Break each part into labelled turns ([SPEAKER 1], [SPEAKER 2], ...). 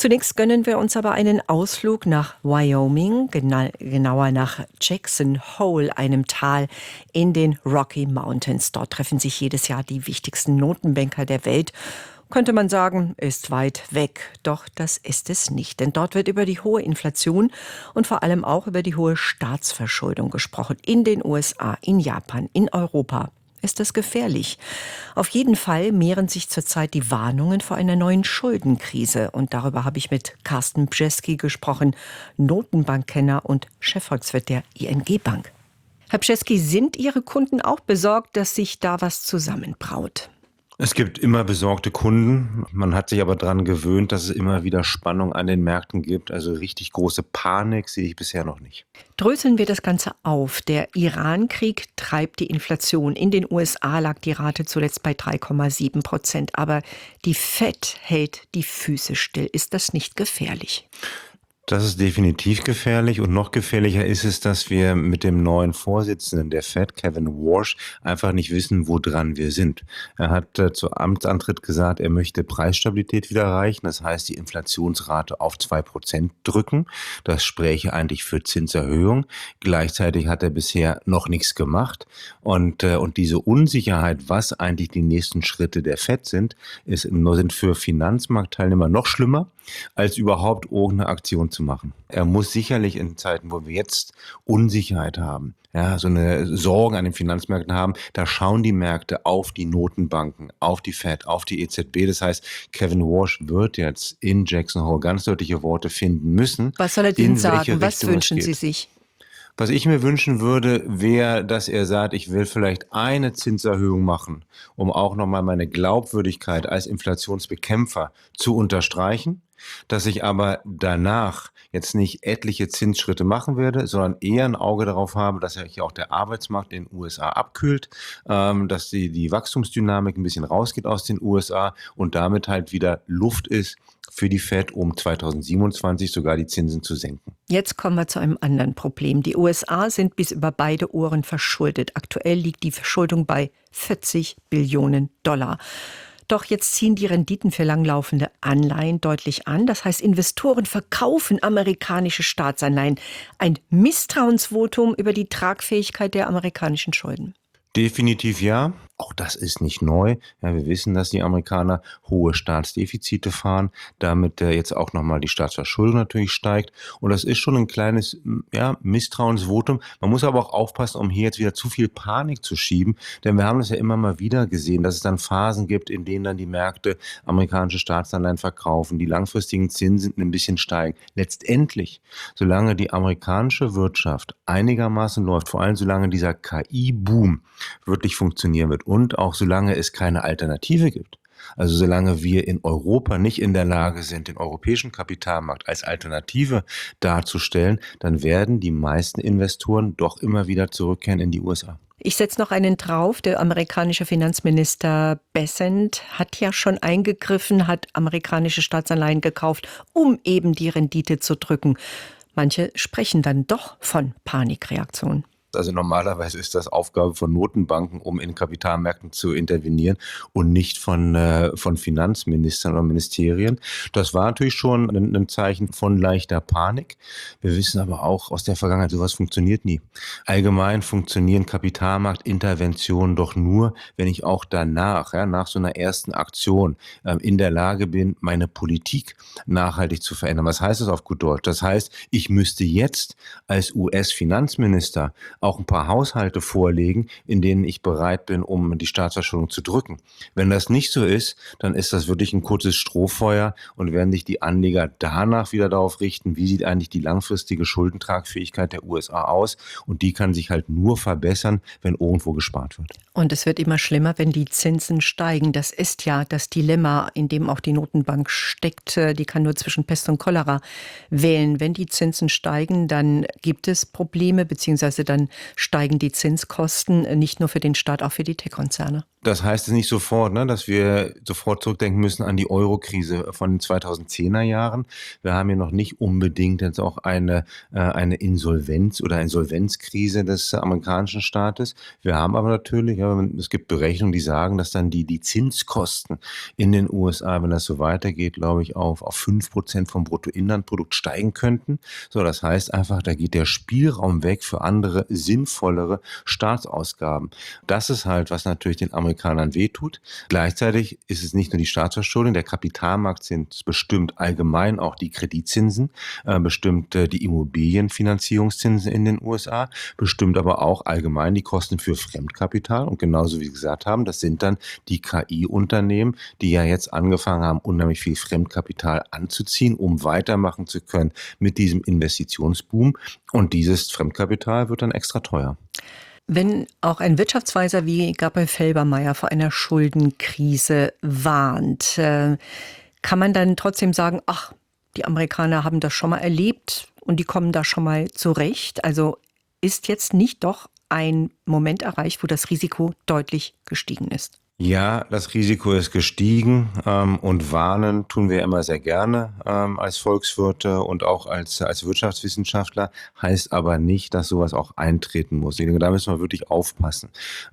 [SPEAKER 1] Zunächst gönnen wir uns aber einen Ausflug nach Wyoming, genauer nach Jackson Hole, einem Tal in den Rocky Mountains. Dort treffen sich jedes Jahr die wichtigsten Notenbanker der Welt. Könnte man sagen, ist weit weg. Doch das ist es nicht. Denn dort wird über die hohe Inflation und vor allem auch über die hohe Staatsverschuldung gesprochen. In den USA, in Japan, in Europa. Ist das gefährlich? Auf jeden Fall mehren sich zurzeit die Warnungen vor einer neuen Schuldenkrise. Und darüber habe ich mit Carsten Bjeski gesprochen, Notenbankkenner und Chefvolkswirt der ING Bank. Herr Bjeski, sind Ihre Kunden auch besorgt, dass sich da was zusammenbraut?
[SPEAKER 2] Es gibt immer besorgte Kunden. Man hat sich aber daran gewöhnt, dass es immer wieder Spannung an den Märkten gibt. Also richtig große Panik sehe ich bisher noch nicht.
[SPEAKER 1] Dröseln wir das Ganze auf. Der Iran-Krieg treibt die Inflation. In den USA lag die Rate zuletzt bei 3,7%. Aber die FED hält die Füße still. Ist das nicht gefährlich?
[SPEAKER 2] Das ist definitiv gefährlich und noch gefährlicher ist es, dass wir mit dem neuen Vorsitzenden der Fed, Kevin Warsh, einfach nicht wissen, woran wir sind. Er hat zu Amtsantritt gesagt, er möchte Preisstabilität wieder erreichen, das heißt die Inflationsrate auf 2% drücken. Das spräche eigentlich für Zinserhöhung. Gleichzeitig hat er bisher noch nichts gemacht und diese Unsicherheit, was eigentlich die nächsten Schritte der Fed sind für Finanzmarktteilnehmer noch schlimmer, als überhaupt irgendeine Aktion zu machen. Er muss sicherlich in Zeiten, wo wir jetzt Unsicherheit haben, ja, so eine Sorgen an den Finanzmärkten haben, da schauen die Märkte auf die Notenbanken, auf die Fed, auf die EZB. Das heißt, Kevin Warsh wird jetzt in Jackson Hole ganz deutliche Worte finden müssen.
[SPEAKER 1] Was soll er denn sagen? Was wünschen Sie sich?
[SPEAKER 2] Was ich mir wünschen würde, wäre, dass er sagt, ich will vielleicht eine Zinserhöhung machen, um auch nochmal meine Glaubwürdigkeit als Inflationsbekämpfer zu unterstreichen, dass ich aber danach jetzt nicht etliche Zinsschritte machen werde, sondern eher ein Auge darauf habe, dass sich auch der Arbeitsmarkt in den USA abkühlt, dass die Wachstumsdynamik ein bisschen rausgeht aus den USA und damit halt wieder Luft ist für die Fed, um 2027 sogar die Zinsen zu senken.
[SPEAKER 1] Jetzt kommen wir zu einem anderen Problem. Die USA sind bis über beide Ohren verschuldet. Aktuell liegt die Verschuldung bei 40 Billionen $. Doch jetzt ziehen die Renditen für langlaufende Anleihen deutlich an. Das heißt, Investoren verkaufen amerikanische Staatsanleihen. Ein Misstrauensvotum über die Tragfähigkeit der amerikanischen Schulden.
[SPEAKER 2] Definitiv ja. Auch das ist nicht neu. Ja, wir wissen, dass die Amerikaner hohe Staatsdefizite fahren, damit jetzt auch nochmal die Staatsverschuldung natürlich steigt. Und das ist schon ein kleines Misstrauensvotum. Man muss aber auch aufpassen, um hier jetzt wieder zu viel Panik zu schieben. Denn wir haben das ja immer mal wieder gesehen, dass es dann Phasen gibt, in denen dann die Märkte amerikanische Staatsanleihen verkaufen, die langfristigen Zinsen ein bisschen steigen. Letztendlich, solange die amerikanische Wirtschaft einigermaßen läuft, vor allem solange dieser KI-Boom wirklich funktionieren wird, und auch solange es keine Alternative gibt, also solange wir in Europa nicht in der Lage sind, den europäischen Kapitalmarkt als Alternative darzustellen, dann werden die meisten Investoren doch immer wieder zurückkehren in die USA.
[SPEAKER 1] Ich setze noch einen drauf. Der amerikanische Finanzminister Bessent hat ja schon eingegriffen, hat amerikanische Staatsanleihen gekauft, um eben die Rendite zu drücken. Manche sprechen dann doch von Panikreaktion.
[SPEAKER 2] Also normalerweise ist das Aufgabe von Notenbanken, um in Kapitalmärkten zu intervenieren und nicht von Finanzministern oder Ministerien. Das war natürlich schon ein Zeichen von leichter Panik. Wir wissen aber auch aus der Vergangenheit, sowas funktioniert nie. Allgemein funktionieren Kapitalmarktinterventionen doch nur, wenn ich auch danach, nach so einer ersten Aktion in der Lage bin, meine Politik nachhaltig zu verändern. Was heißt das auf gut Deutsch? Das heißt, ich müsste jetzt als US-Finanzminister auch ein paar Haushalte vorlegen, in denen ich bereit bin, um die Staatsverschuldung zu drücken. Wenn das nicht so ist, dann ist das wirklich ein kurzes Strohfeuer und werden sich die Anleger danach wieder darauf richten, wie sieht eigentlich die langfristige Schuldentragfähigkeit der USA aus, und die kann sich halt nur verbessern, wenn irgendwo gespart wird.
[SPEAKER 1] Und es wird immer schlimmer, wenn die Zinsen steigen. Das ist ja das Dilemma, in dem auch die Notenbank steckt. Die kann nur zwischen Pest und Cholera wählen. Wenn die Zinsen steigen, dann gibt es Probleme, beziehungsweise dann steigen die Zinskosten nicht nur für den Staat, auch für die Tech-Konzerne.
[SPEAKER 2] Das heißt es nicht sofort, dass wir sofort zurückdenken müssen an die Euro-Krise von den 2010er Jahren. Wir haben ja noch nicht unbedingt jetzt auch eine Insolvenz oder Insolvenzkrise des amerikanischen Staates. Wir haben aber natürlich, es gibt Berechnungen, die sagen, dass dann die Zinskosten in den USA, wenn das so weitergeht, glaube ich, auf 5% vom Bruttoinlandprodukt steigen könnten. So, das heißt einfach, da geht der Spielraum weg für andere, sinnvollere Staatsausgaben. Das ist halt, was natürlich den Amerikanern wehtut. Gleichzeitig ist es nicht nur die Staatsverschuldung, der Kapitalmarktzins bestimmt allgemein auch die Kreditzinsen, bestimmt die Immobilienfinanzierungszinsen in den USA, bestimmt aber auch allgemein die Kosten für Fremdkapital. Und genauso wie Sie gesagt haben, das sind dann die KI-Unternehmen, die ja jetzt angefangen haben, unheimlich viel Fremdkapital anzuziehen, um weitermachen zu können mit diesem Investitionsboom. Und dieses Fremdkapital wird dann extra teuer.
[SPEAKER 1] Wenn auch ein Wirtschaftsweiser wie Gabriel Felbermayr vor einer Schuldenkrise warnt, kann man dann trotzdem sagen, ach, die Amerikaner haben das schon mal erlebt und die kommen da schon mal zurecht? Also ist jetzt nicht doch ein Moment erreicht, wo das Risiko deutlich gestiegen ist?
[SPEAKER 2] Ja, das Risiko ist gestiegen und warnen tun wir immer sehr gerne als Volkswirte und auch als Wirtschaftswissenschaftler, heißt aber nicht, dass sowas auch eintreten muss. Ich denke, da müssen wir wirklich aufpassen.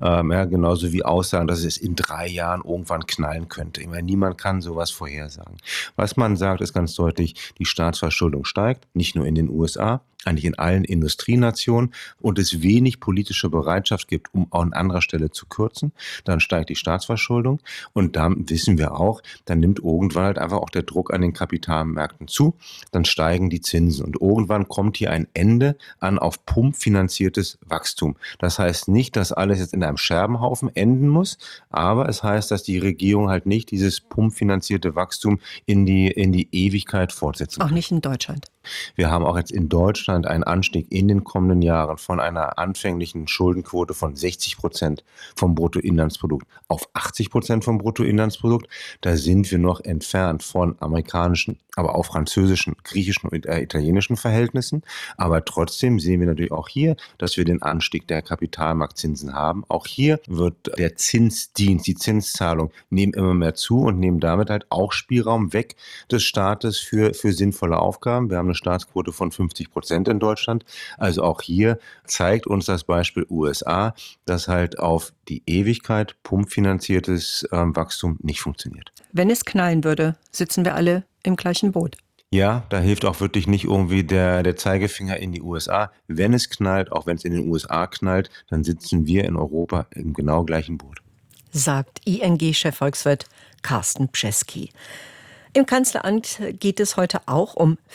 [SPEAKER 2] Genauso wie Aussagen, dass es in 3 Jahren irgendwann knallen könnte. Ich meine, niemand kann sowas vorhersagen. Was man sagt, ist ganz deutlich, die Staatsverschuldung steigt, nicht nur in den USA, eigentlich in allen Industrienationen und es wenig politische Bereitschaft gibt, um an anderer Stelle zu kürzen, dann steigt die Staatsverschuldung und dann wissen wir auch, dann nimmt irgendwann halt einfach auch der Druck an den Kapitalmärkten zu, dann steigen die Zinsen und irgendwann kommt hier ein Ende an auf Pump finanziertes Wachstum. Das heißt nicht, dass alles jetzt in einem Scherbenhaufen enden muss, aber es heißt, dass die Regierung halt nicht dieses pumpfinanzierte Wachstum in die Ewigkeit fortsetzen kann.
[SPEAKER 1] Auch nicht in Deutschland.
[SPEAKER 2] Wir haben auch jetzt in Deutschland einen Anstieg in den kommenden Jahren von einer anfänglichen Schuldenquote von 60% vom Bruttoinlandsprodukt auf 80% vom Bruttoinlandsprodukt. Da sind wir noch entfernt von amerikanischen, aber auch französischen, griechischen und italienischen Verhältnissen. Aber trotzdem sehen wir natürlich auch hier, dass wir den Anstieg der Kapitalmarktzinsen haben. Auch hier wird der Zinsdienst, die Zinszahlung nehmen immer mehr zu und nehmen damit halt auch Spielraum weg des Staates für sinnvolle Aufgaben. Wir haben eine Staatsquote von 50% in Deutschland. Also auch hier zeigt uns das Beispiel USA, dass halt auf die Ewigkeit pumpfinanziertes Wachstum nicht funktioniert.
[SPEAKER 1] Wenn es knallen würde, sitzen wir alle im gleichen Boot.
[SPEAKER 2] Ja, da hilft auch wirklich nicht irgendwie der Zeigefinger in die USA. Wenn es knallt, auch wenn es in den USA knallt, dann sitzen wir in Europa im genau gleichen Boot.
[SPEAKER 1] Sagt ING-Chefvolkswirt Carsten Bczewski. Im Kanzleramt geht es heute auch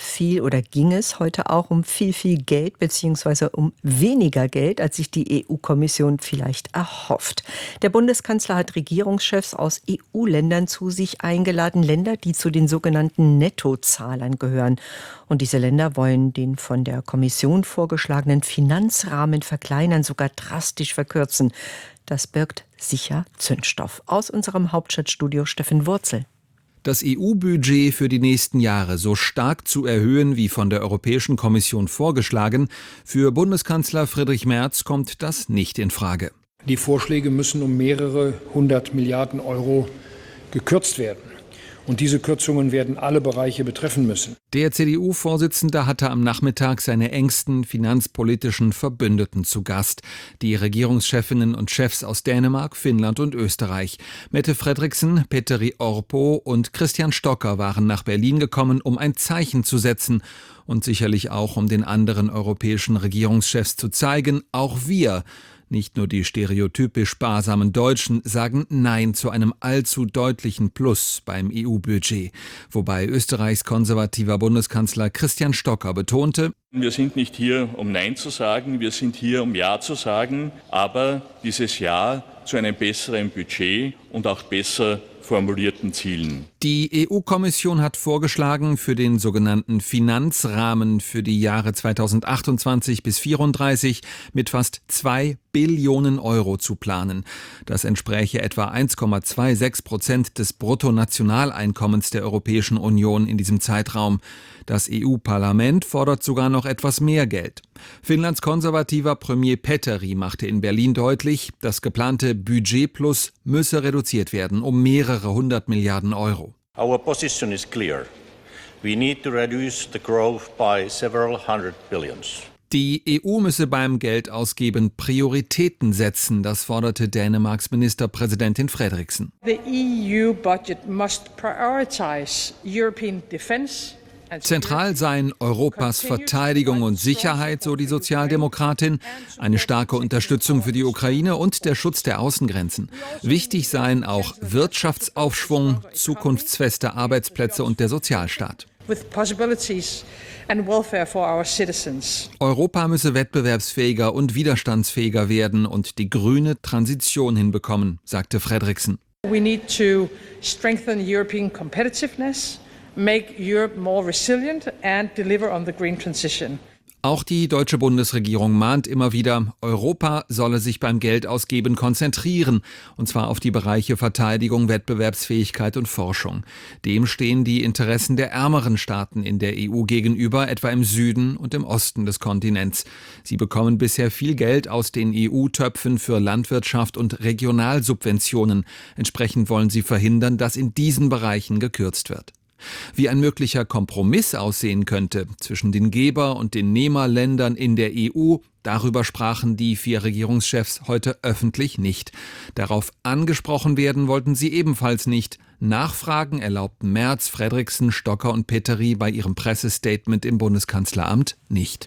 [SPEAKER 1] ging es heute auch um viel Geld beziehungsweise um weniger Geld, als sich die EU-Kommission vielleicht erhofft. Der Bundeskanzler hat Regierungschefs aus EU-Ländern zu sich eingeladen, Länder, die zu den sogenannten Nettozahlern gehören. Und diese Länder wollen den von der Kommission vorgeschlagenen Finanzrahmen verkleinern, sogar drastisch verkürzen. Das birgt sicher Zündstoff. Aus unserem Hauptstadtstudio Steffen Wurzel.
[SPEAKER 3] Das EU-Budget für die nächsten Jahre so stark zu erhöhen, wie von der Europäischen Kommission vorgeschlagen, für Bundeskanzler Friedrich Merz kommt das nicht in Frage.
[SPEAKER 4] Die Vorschläge müssen um mehrere 100 Milliarden Euro gekürzt werden. Und diese Kürzungen werden alle Bereiche betreffen müssen.
[SPEAKER 3] Der CDU-Vorsitzende hatte am Nachmittag seine engsten finanzpolitischen Verbündeten zu Gast. Die Regierungschefinnen und Chefs aus Dänemark, Finnland und Österreich. Mette Fredriksen, Petteri Orpo und Christian Stocker waren nach Berlin gekommen, um ein Zeichen zu setzen. Und sicherlich auch, um den anderen europäischen Regierungschefs zu zeigen, auch wir, nicht nur die stereotypisch sparsamen Deutschen, sagen Nein zu einem allzu deutlichen Plus beim EU-Budget. Wobei Österreichs konservativer Bundeskanzler Christian Stocker betonte:
[SPEAKER 5] Wir sind nicht hier, um Nein zu sagen, wir sind hier, um Ja zu sagen, aber dieses Ja zu einem besseren Budget und auch besser formulierten Zielen.
[SPEAKER 3] Die EU-Kommission hat vorgeschlagen, für den sogenannten Finanzrahmen für die Jahre 2028 bis 2034 mit fast 2 Billionen Euro zu planen. Das entspräche etwa 1,26% des Bruttonationaleinkommens der Europäischen Union in diesem Zeitraum. Das EU-Parlament fordert sogar noch etwas mehr Geld. Finnlands konservativer Premier Petteri machte in Berlin deutlich, das geplante Budgetplus müsse reduziert werden um mehrere 100 Milliarden Euro.
[SPEAKER 6] Our position is clear. We need to reduce the growth by several hundred billions.
[SPEAKER 3] Die EU müsse beim Geldausgeben Prioritäten setzen, das forderte Dänemarks Ministerpräsidentin Frederiksen.
[SPEAKER 7] The EU budget must prioritize European defense.
[SPEAKER 3] Zentral seien Europas Verteidigung und Sicherheit, so die Sozialdemokratin, eine starke Unterstützung für die Ukraine und der Schutz der Außengrenzen. Wichtig seien auch Wirtschaftsaufschwung, zukunftsfeste Arbeitsplätze und der Sozialstaat. Europa müsse wettbewerbsfähiger und widerstandsfähiger werden und die grüne Transition hinbekommen, sagte Frederiksen.
[SPEAKER 7] We need to strengthen European competitiveness, make Europe more resilient and deliver on the green transition.
[SPEAKER 3] Auch die deutsche Bundesregierung mahnt immer wieder, Europa solle sich beim Geldausgeben konzentrieren, und zwar auf die Bereiche Verteidigung, Wettbewerbsfähigkeit und Forschung. Dem stehen die Interessen der ärmeren Staaten in der EU gegenüber, etwa im Süden und im Osten des Kontinents. Sie bekommen bisher viel Geld aus den EU-Töpfen für Landwirtschaft und Regionalsubventionen. Entsprechend wollen sie verhindern, dass in diesen Bereichen gekürzt wird. Wie ein möglicher Kompromiss aussehen könnte zwischen den Geber- und den Nehmerländern in der EU, darüber sprachen die 4 Regierungschefs heute öffentlich nicht. Darauf angesprochen werden wollten sie ebenfalls nicht. Nachfragen erlaubten Merz, Frederiksen, Stocker und Petteri bei ihrem Pressestatement im Bundeskanzleramt nicht.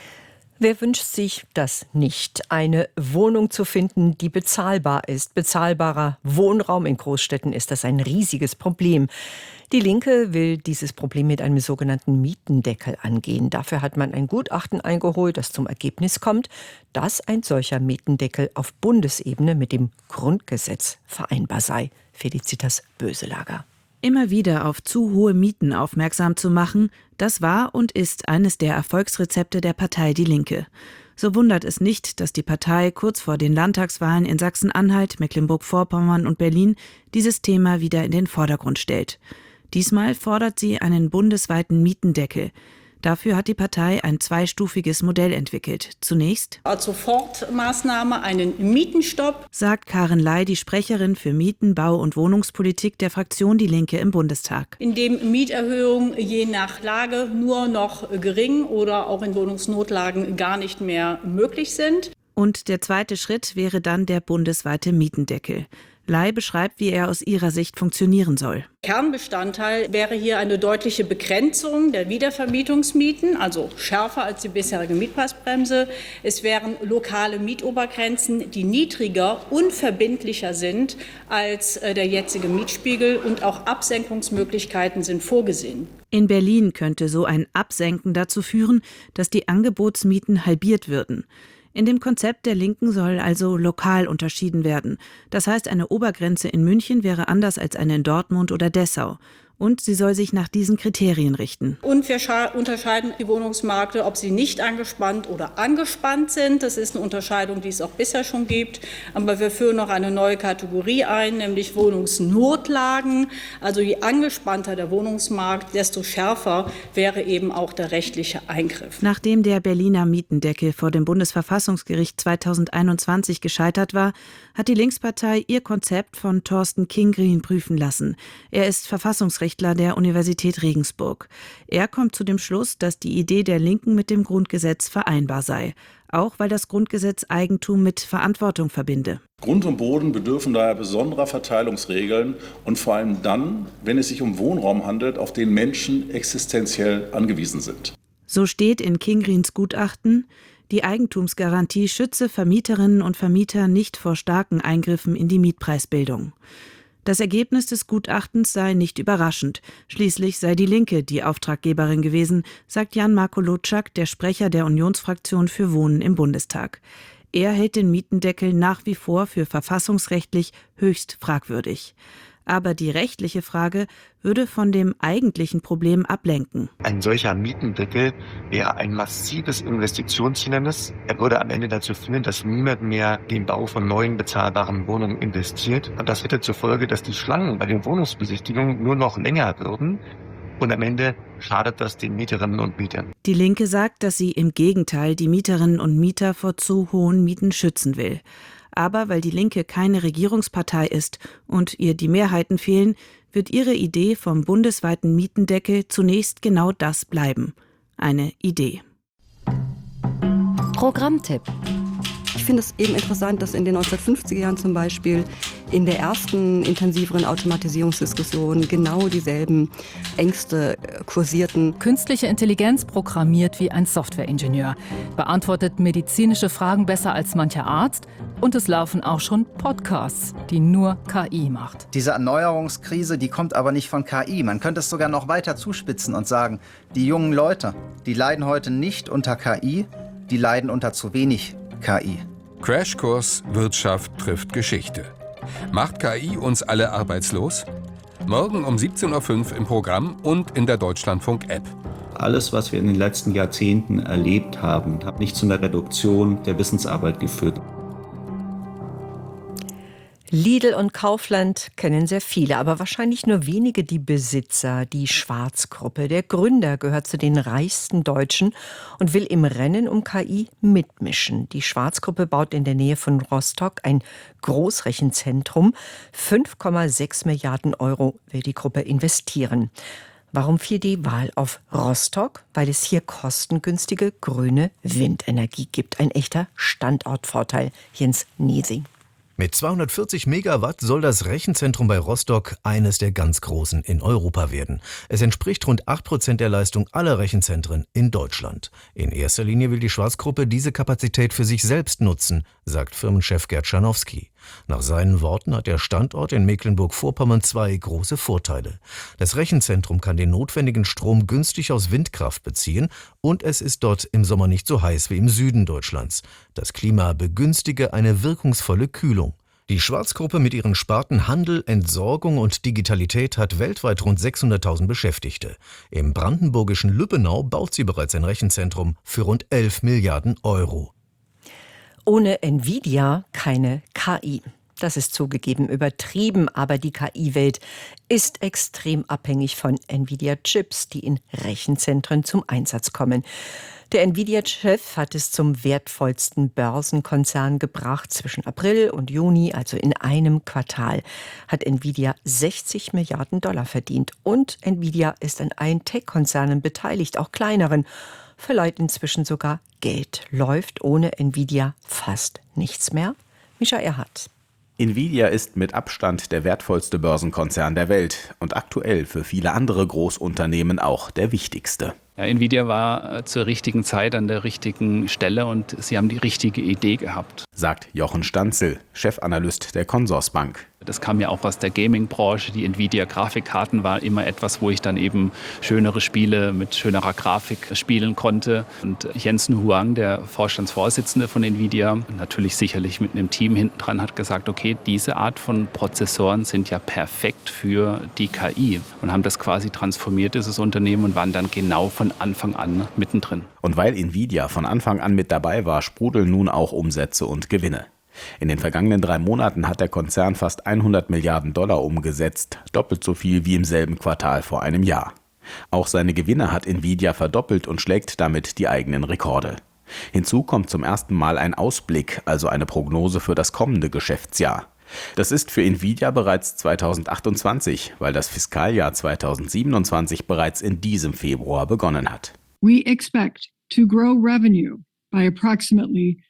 [SPEAKER 1] Wer wünscht sich das nicht? Eine Wohnung zu finden, die bezahlbar ist. Bezahlbarer Wohnraum in Großstädten ist das ein riesiges Problem. Die Linke will dieses Problem mit einem sogenannten Mietendeckel angehen. Dafür hat man ein Gutachten eingeholt, das zum Ergebnis kommt, dass ein solcher Mietendeckel auf Bundesebene mit dem Grundgesetz vereinbar sei. Felicitas Böselager.
[SPEAKER 8] Immer wieder auf zu hohe Mieten aufmerksam zu machen, das war und ist eines der Erfolgsrezepte der Partei Die Linke. So wundert es nicht, dass die Partei kurz vor den Landtagswahlen in Sachsen-Anhalt, Mecklenburg-Vorpommern und Berlin dieses Thema wieder in den Vordergrund stellt. Diesmal fordert sie einen bundesweiten Mietendeckel. Dafür hat die Partei ein zweistufiges Modell entwickelt. Zunächst
[SPEAKER 9] als Sofortmaßnahme einen Mietenstopp,
[SPEAKER 8] sagt Karin Ley, die Sprecherin für Mieten-, Bau- und Wohnungspolitik der Fraktion Die Linke im Bundestag.
[SPEAKER 9] in dem Mieterhöhungen je nach Lage nur noch gering oder auch in Wohnungsnotlagen gar nicht mehr möglich sind.
[SPEAKER 8] Und der zweite Schritt wäre dann der bundesweite Mietendeckel. Ley beschreibt, wie er aus ihrer Sicht funktionieren soll.
[SPEAKER 9] Kernbestandteil wäre hier eine deutliche Begrenzung der Wiedervermietungsmieten, also schärfer als die bisherige Mietpreisbremse. Es wären lokale Mietobergrenzen, die niedriger, unverbindlicher sind als der jetzige Mietspiegel, und auch Absenkungsmöglichkeiten sind vorgesehen.
[SPEAKER 8] In Berlin könnte so ein Absenken dazu führen, dass die Angebotsmieten halbiert würden. In dem Konzept der Linken soll also lokal unterschieden werden. Das heißt, eine Obergrenze in München wäre anders als eine in Dortmund oder Dessau. Und sie soll sich nach diesen Kriterien richten.
[SPEAKER 9] Und wir unterscheiden die Wohnungsmärkte, ob sie nicht angespannt oder angespannt sind. Das ist eine Unterscheidung, die es auch bisher schon gibt. Aber wir führen noch eine neue Kategorie ein, nämlich Wohnungsnotlagen. Also je angespannter der Wohnungsmarkt, desto schärfer wäre eben auch der rechtliche Eingriff.
[SPEAKER 8] Nachdem der Berliner Mietendeckel vor dem Bundesverfassungsgericht 2021 gescheitert war, hat die Linkspartei ihr Konzept von Thorsten Kingrien prüfen lassen. Er ist Verfassungsrechtler der Universität Regensburg. Er kommt zu dem Schluss, dass die Idee der Linken mit dem Grundgesetz vereinbar sei. Auch weil das Grundgesetz Eigentum mit Verantwortung verbinde.
[SPEAKER 10] Grund und Boden bedürfen daher besonderer Verteilungsregeln und vor allem dann, wenn es sich um Wohnraum handelt, auf den Menschen existenziell angewiesen sind.
[SPEAKER 8] So steht in Kingriens Gutachten: Die Eigentumsgarantie schütze Vermieterinnen und Vermieter nicht vor starken Eingriffen in die Mietpreisbildung. Das Ergebnis des Gutachtens sei nicht überraschend. Schließlich sei die Linke die Auftraggeberin gewesen, sagt Jan-Marco Lotschak, der Sprecher der Unionsfraktion für Wohnen im Bundestag. Er hält den Mietendeckel nach wie vor für verfassungsrechtlich höchst fragwürdig. Aber die rechtliche Frage würde von dem eigentlichen Problem ablenken.
[SPEAKER 11] Ein solcher Mietendeckel wäre ein massives Investitionshindernis. Er würde am Ende dazu führen, dass niemand mehr den Bau von neuen bezahlbaren Wohnungen investiert. Und das hätte zur Folge, dass die Schlangen bei den Wohnungsbesichtigungen nur noch länger würden. Und am Ende schadet das den Mieterinnen und Mietern.
[SPEAKER 8] Die Linke sagt, dass sie im Gegenteil die Mieterinnen und Mieter vor zu hohen Mieten schützen will. Aber weil die Linke keine Regierungspartei ist und ihr die Mehrheiten fehlen, wird ihre Idee vom bundesweiten Mietendeckel zunächst genau das bleiben. Eine Idee.
[SPEAKER 12] Programmtipp. Ich finde es eben interessant, dass in den 1950er Jahren zum Beispiel in der ersten intensiveren Automatisierungsdiskussion genau dieselben Ängste kursierten.
[SPEAKER 13] Künstliche Intelligenz programmiert wie ein Softwareingenieur, beantwortet medizinische Fragen besser als mancher Arzt und es laufen auch schon Podcasts, die nur KI macht.
[SPEAKER 14] Diese Erneuerungskrise, die kommt aber nicht von KI. Man könnte es sogar noch weiter zuspitzen und sagen, die jungen Leute, die leiden heute nicht unter KI, die leiden unter zu wenig KI.
[SPEAKER 15] Crashkurs Wirtschaft trifft Geschichte. Macht KI uns alle arbeitslos? Morgen um 17.05 Uhr im Programm und in der Deutschlandfunk-App.
[SPEAKER 16] Alles, was wir in den letzten Jahrzehnten erlebt haben, hat nicht zu einer Reduktion der Wissensarbeit geführt.
[SPEAKER 1] Lidl und Kaufland kennen sehr viele, aber wahrscheinlich nur wenige die Besitzer, die Schwarz-Gruppe. Der Gründer gehört zu den reichsten Deutschen und will im Rennen um KI mitmischen. Die Schwarz-Gruppe baut in der Nähe von Rostock ein Großrechenzentrum. 5,6 Milliarden Euro will die Gruppe investieren. Warum fiel die Wahl auf Rostock? Weil es hier kostengünstige grüne Windenergie gibt. Ein echter Standortvorteil. Jens Niesing.
[SPEAKER 17] Mit 240 Megawatt soll das Rechenzentrum bei Rostock eines der ganz großen in Europa werden. Es entspricht rund 8% der Leistung aller Rechenzentren in Deutschland. In erster Linie will die Schwarz-Gruppe diese Kapazität für sich selbst nutzen, sagt Firmenchef Gerd Scharnowski. Nach seinen Worten hat der Standort in Mecklenburg-Vorpommern zwei große Vorteile. Das Rechenzentrum kann den notwendigen Strom günstig aus Windkraft beziehen und es ist dort im Sommer nicht so heiß wie im Süden Deutschlands. Das Klima begünstige eine wirkungsvolle Kühlung. Die Schwarz-Gruppe mit ihren Sparten Handel, Entsorgung und Digitalität hat weltweit rund 600.000 Beschäftigte. Im brandenburgischen Lübbenau baut sie bereits ein Rechenzentrum für rund 11 Milliarden Euro.
[SPEAKER 1] Ohne Nvidia keine KI. Das ist zugegeben übertrieben, aber die KI-Welt ist extrem abhängig von Nvidia-Chips, die in Rechenzentren zum Einsatz kommen. Der Nvidia-Chef hat es zum wertvollsten Börsenkonzern gebracht. Zwischen April und Juni, also in einem Quartal, hat Nvidia 60 Milliarden Dollar verdient. Und Nvidia ist an allen Tech-Konzernen beteiligt, auch kleineren. Verleiht inzwischen sogar Geld. Läuft ohne Nvidia fast nichts mehr? Mischa Erhardt.
[SPEAKER 18] Nvidia ist mit Abstand der wertvollste Börsenkonzern der Welt und aktuell für viele andere Großunternehmen auch der wichtigste.
[SPEAKER 19] Ja, Nvidia war zur richtigen Zeit an der richtigen Stelle und sie haben die richtige Idee gehabt,
[SPEAKER 18] sagt Jochen Stanzel, Chefanalyst der Consorsbank.
[SPEAKER 19] Das kam ja auch aus der Gaming-Branche. Die Nvidia-Grafikkarten war immer etwas, wo ich dann eben schönere Spiele mit schönerer Grafik spielen konnte. Und Jensen Huang, der Vorstandsvorsitzende von Nvidia, natürlich sicherlich mit einem Team hinten dran, hat gesagt, okay, diese Art von Prozessoren sind ja perfekt für die KI. Und haben das quasi transformiert, dieses Unternehmen, und waren dann genau von Anfang an mittendrin.
[SPEAKER 18] Und weil Nvidia von Anfang an mit dabei war, sprudeln nun auch Umsätze und Gewinne. In den vergangenen 3 Monaten hat der Konzern fast 100 Milliarden Dollar umgesetzt, doppelt so viel wie im selben Quartal vor einem Jahr. Auch seine Gewinne hat Nvidia verdoppelt und schlägt damit die eigenen Rekorde. Hinzu kommt zum ersten Mal ein Ausblick, also eine Prognose für das kommende Geschäftsjahr. Das ist für Nvidia bereits 2028, weil das Fiskaljahr 2027 bereits in diesem Februar begonnen hat.
[SPEAKER 20] We expect to grow revenue by approximately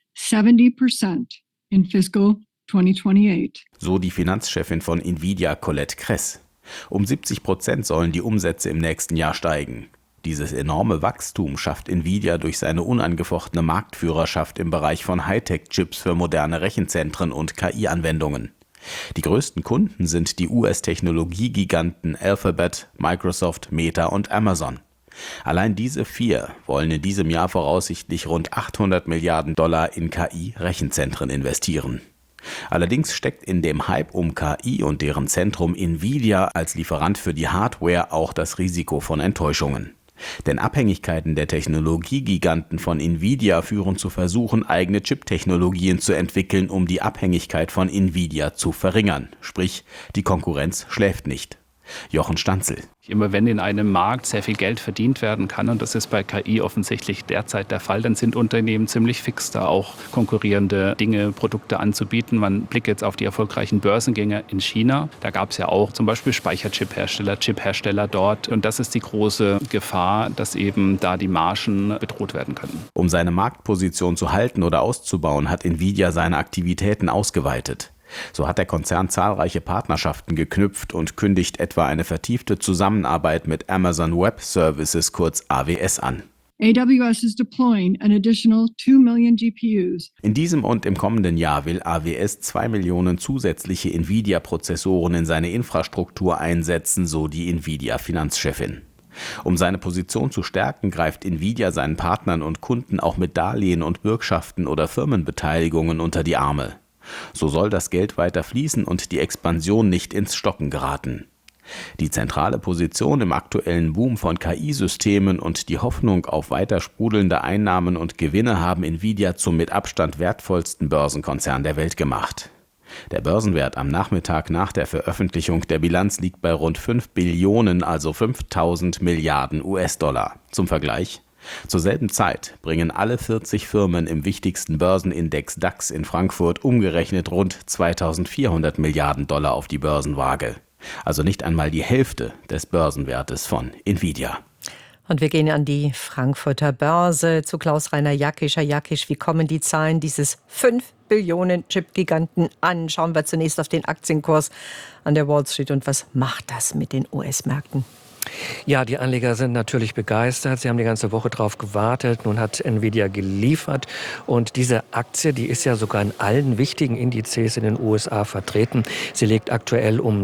[SPEAKER 20] 70% in fiscal 2028.
[SPEAKER 18] So die Finanzchefin von Nvidia, Colette Kress. Um 70% sollen die Umsätze im nächsten Jahr steigen. Dieses enorme Wachstum schafft Nvidia durch seine unangefochtene Marktführerschaft im Bereich von Hightech-Chips für moderne Rechenzentren und KI-Anwendungen. Die größten Kunden sind die US-Technologiegiganten Alphabet, Microsoft, Meta und Amazon. Allein diese 4 wollen in diesem Jahr voraussichtlich rund 800 Milliarden Dollar in KI-Rechenzentren investieren. Allerdings steckt in dem Hype um KI und deren Zentrum Nvidia als Lieferant für die Hardware auch das Risiko von Enttäuschungen. Denn Abhängigkeiten der Technologiegiganten von Nvidia führen zu Versuchen, eigene Chip-Technologien zu entwickeln, um die Abhängigkeit von Nvidia zu verringern. Sprich, die Konkurrenz schläft nicht. Jochen Stanzel.
[SPEAKER 19] Immer wenn in einem Markt sehr viel Geld verdient werden kann, und das ist bei KI offensichtlich derzeit der Fall, dann sind Unternehmen ziemlich fix, da auch konkurrierende Dinge, Produkte anzubieten. Man blickt jetzt auf die erfolgreichen Börsengänge in China. Da gab es ja auch zum Beispiel Speicherchip-Hersteller, Chip-Hersteller dort. Und das ist die große Gefahr, dass eben da die Margen bedroht werden können.
[SPEAKER 18] Um seine Marktposition zu halten oder auszubauen, hat Nvidia seine Aktivitäten ausgeweitet. So hat der Konzern zahlreiche Partnerschaften geknüpft und kündigt etwa eine vertiefte Zusammenarbeit mit Amazon Web Services, kurz AWS, an.
[SPEAKER 20] AWS is deploying an additional 2 million GPUs.
[SPEAKER 18] In diesem und im kommenden Jahr will AWS 2 Millionen zusätzliche Nvidia-Prozessoren in seine Infrastruktur einsetzen, so die Nvidia-Finanzchefin. Um seine Position zu stärken, greift Nvidia seinen Partnern und Kunden auch mit Darlehen und Bürgschaften oder Firmenbeteiligungen unter die Arme. So soll das Geld weiter fließen und die Expansion nicht ins Stocken geraten. Die zentrale Position im aktuellen Boom von KI-Systemen und die Hoffnung auf weiter sprudelnde Einnahmen und Gewinne haben Nvidia zum mit Abstand wertvollsten Börsenkonzern der Welt gemacht. Der Börsenwert am Nachmittag nach der Veröffentlichung der Bilanz liegt bei rund 5 Billionen, also 5.000 Milliarden US-Dollar. Zum Vergleich: Zur selben Zeit bringen alle 40 Firmen im wichtigsten Börsenindex DAX in Frankfurt umgerechnet rund 2.400 Milliarden Dollar auf die Börsenwaage. Also nicht einmal die Hälfte des Börsenwertes von Nvidia.
[SPEAKER 1] Und wir gehen an die Frankfurter Börse zu Klaus-Rainer Jackisch. Herr Jackisch, wie kommen die Zahlen dieses 5 Billionen Chip-Giganten an? Schauen wir zunächst auf den Aktienkurs an der Wall Street und was macht das mit den US-Märkten?
[SPEAKER 21] Ja, die Anleger sind natürlich begeistert. Sie haben die ganze Woche drauf gewartet. Nun hat Nvidia geliefert. Und diese Aktie, die ist ja sogar in allen wichtigen Indizes in den USA vertreten. Sie legt aktuell um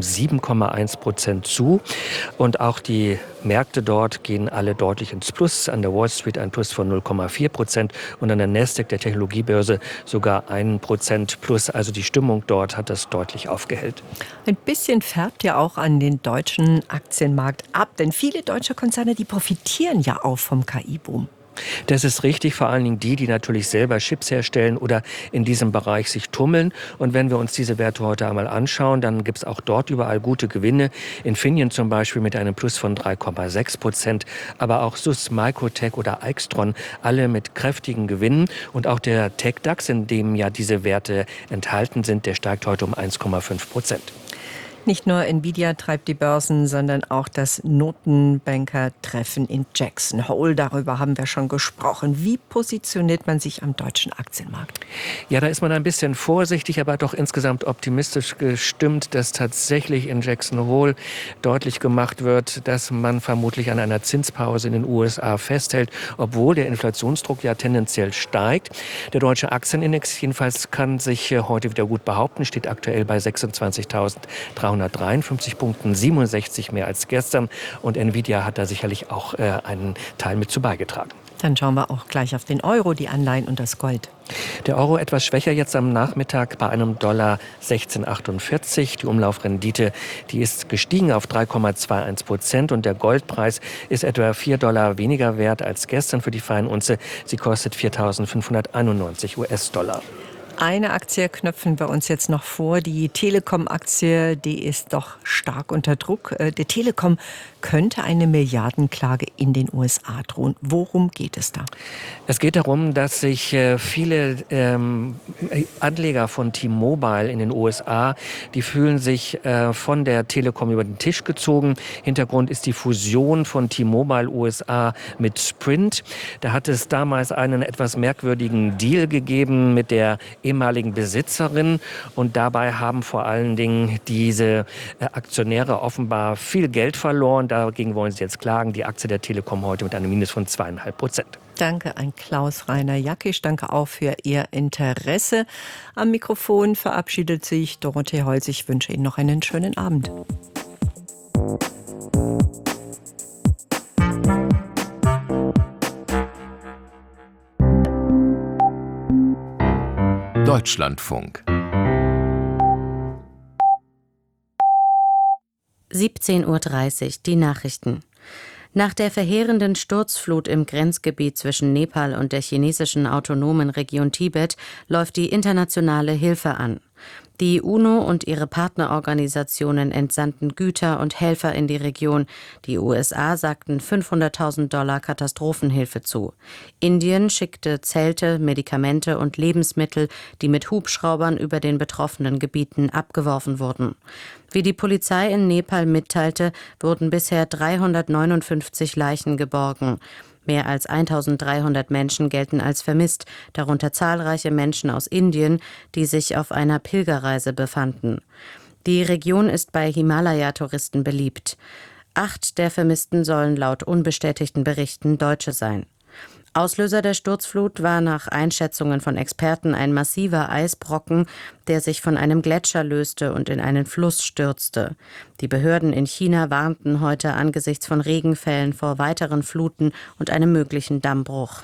[SPEAKER 21] 7,1% zu. Und auch die Märkte dort gehen alle deutlich ins Plus. An der Wall Street ein Plus von 0,4% und an der Nasdaq, der Technologiebörse, sogar 1% plus. Also die Stimmung dort hat das deutlich aufgehellt.
[SPEAKER 1] Ein bisschen färbt ja auch an den deutschen Aktienmarkt ab. Denn viele deutsche Konzerne, die profitieren ja auch vom KI-Boom.
[SPEAKER 21] Das ist richtig, vor allen Dingen die natürlich selber Chips herstellen oder in diesem Bereich sich tummeln. Und wenn wir uns diese Werte heute einmal anschauen, dann gibt es auch dort überall gute Gewinne. Infineon zum Beispiel mit einem Plus von 3,6%, aber auch SUS, Microtech oder Aixtron, alle mit kräftigen Gewinnen. Und auch der TechDAX, in dem ja diese Werte enthalten sind, der steigt heute um 1,5%.
[SPEAKER 1] Nicht nur Nvidia treibt die Börsen, sondern auch das Notenbanker-Treffen in Jackson Hole. Darüber haben wir schon gesprochen. Wie positioniert man sich am deutschen Aktienmarkt?
[SPEAKER 21] Ja, da ist man ein bisschen vorsichtig, aber doch insgesamt optimistisch gestimmt, dass tatsächlich in Jackson Hole deutlich gemacht wird, dass man vermutlich an einer Zinspause in den USA festhält, obwohl der Inflationsdruck ja tendenziell steigt. Der deutsche Aktienindex jedenfalls kann sich heute wieder gut behaupten, steht aktuell bei 26.353 Punkten, 67 mehr als gestern. Und Nvidia hat da sicherlich auch einen Teil mit zu beigetragen.
[SPEAKER 1] Dann schauen wir auch gleich auf den Euro, die Anleihen und das Gold.
[SPEAKER 21] Der Euro etwas schwächer jetzt am Nachmittag bei einem Dollar 16,48. Die Umlaufrendite, die ist gestiegen auf 3,21% und der Goldpreis ist etwa $4 weniger wert als gestern für die Feinunze. Sie kostet 4.591 US-Dollar.
[SPEAKER 1] Eine Aktie knöpfen wir uns jetzt noch vor, die Telekom-Aktie, die ist doch stark unter Druck. Der Telekom könnte eine Milliardenklage in den USA drohen. Worum geht es da?
[SPEAKER 21] Es geht darum, dass sich viele Anleger von T-Mobile in den USA, die fühlen sich von der Telekom über den Tisch gezogen. Hintergrund ist die Fusion von T-Mobile USA mit Sprint. Da hat es damals einen etwas merkwürdigen Deal gegeben mit der ehemaligen Besitzerin und dabei haben vor allen Dingen diese Aktionäre offenbar viel Geld verloren. Dagegen wollen sie jetzt klagen. Die Aktie der Telekom heute mit einem Minus von 2,5%.
[SPEAKER 1] Danke an Klaus-Rainer Jackisch. Danke auch für Ihr Interesse. Am Mikrofon verabschiedet sich Dorothee Holz. Ich wünsche Ihnen noch einen schönen Abend.
[SPEAKER 22] Deutschlandfunk
[SPEAKER 23] 17:30 Uhr, die Nachrichten. Nach der verheerenden Sturzflut im Grenzgebiet zwischen Nepal und der chinesischen autonomen Region Tibet läuft die internationale Hilfe an. Die UNO und ihre Partnerorganisationen entsandten Güter und Helfer in die Region. Die USA sagten $500.000 Katastrophenhilfe zu. Indien schickte Zelte, Medikamente und Lebensmittel, die mit Hubschraubern über den betroffenen Gebieten abgeworfen wurden. Wie die Polizei in Nepal mitteilte, wurden bisher 359 Leichen geborgen. Mehr als 1.300 Menschen gelten als vermisst, darunter zahlreiche Menschen aus Indien, die sich auf einer Pilgerreise befanden. Die Region ist bei Himalaya-Touristen beliebt. 8 der Vermissten sollen laut unbestätigten Berichten Deutsche sein. Auslöser der Sturzflut war nach Einschätzungen von Experten ein massiver Eisbrocken, der sich von einem Gletscher löste und in einen Fluss stürzte. Die Behörden in China warnten heute angesichts von Regenfällen vor weiteren Fluten und einem möglichen Dammbruch.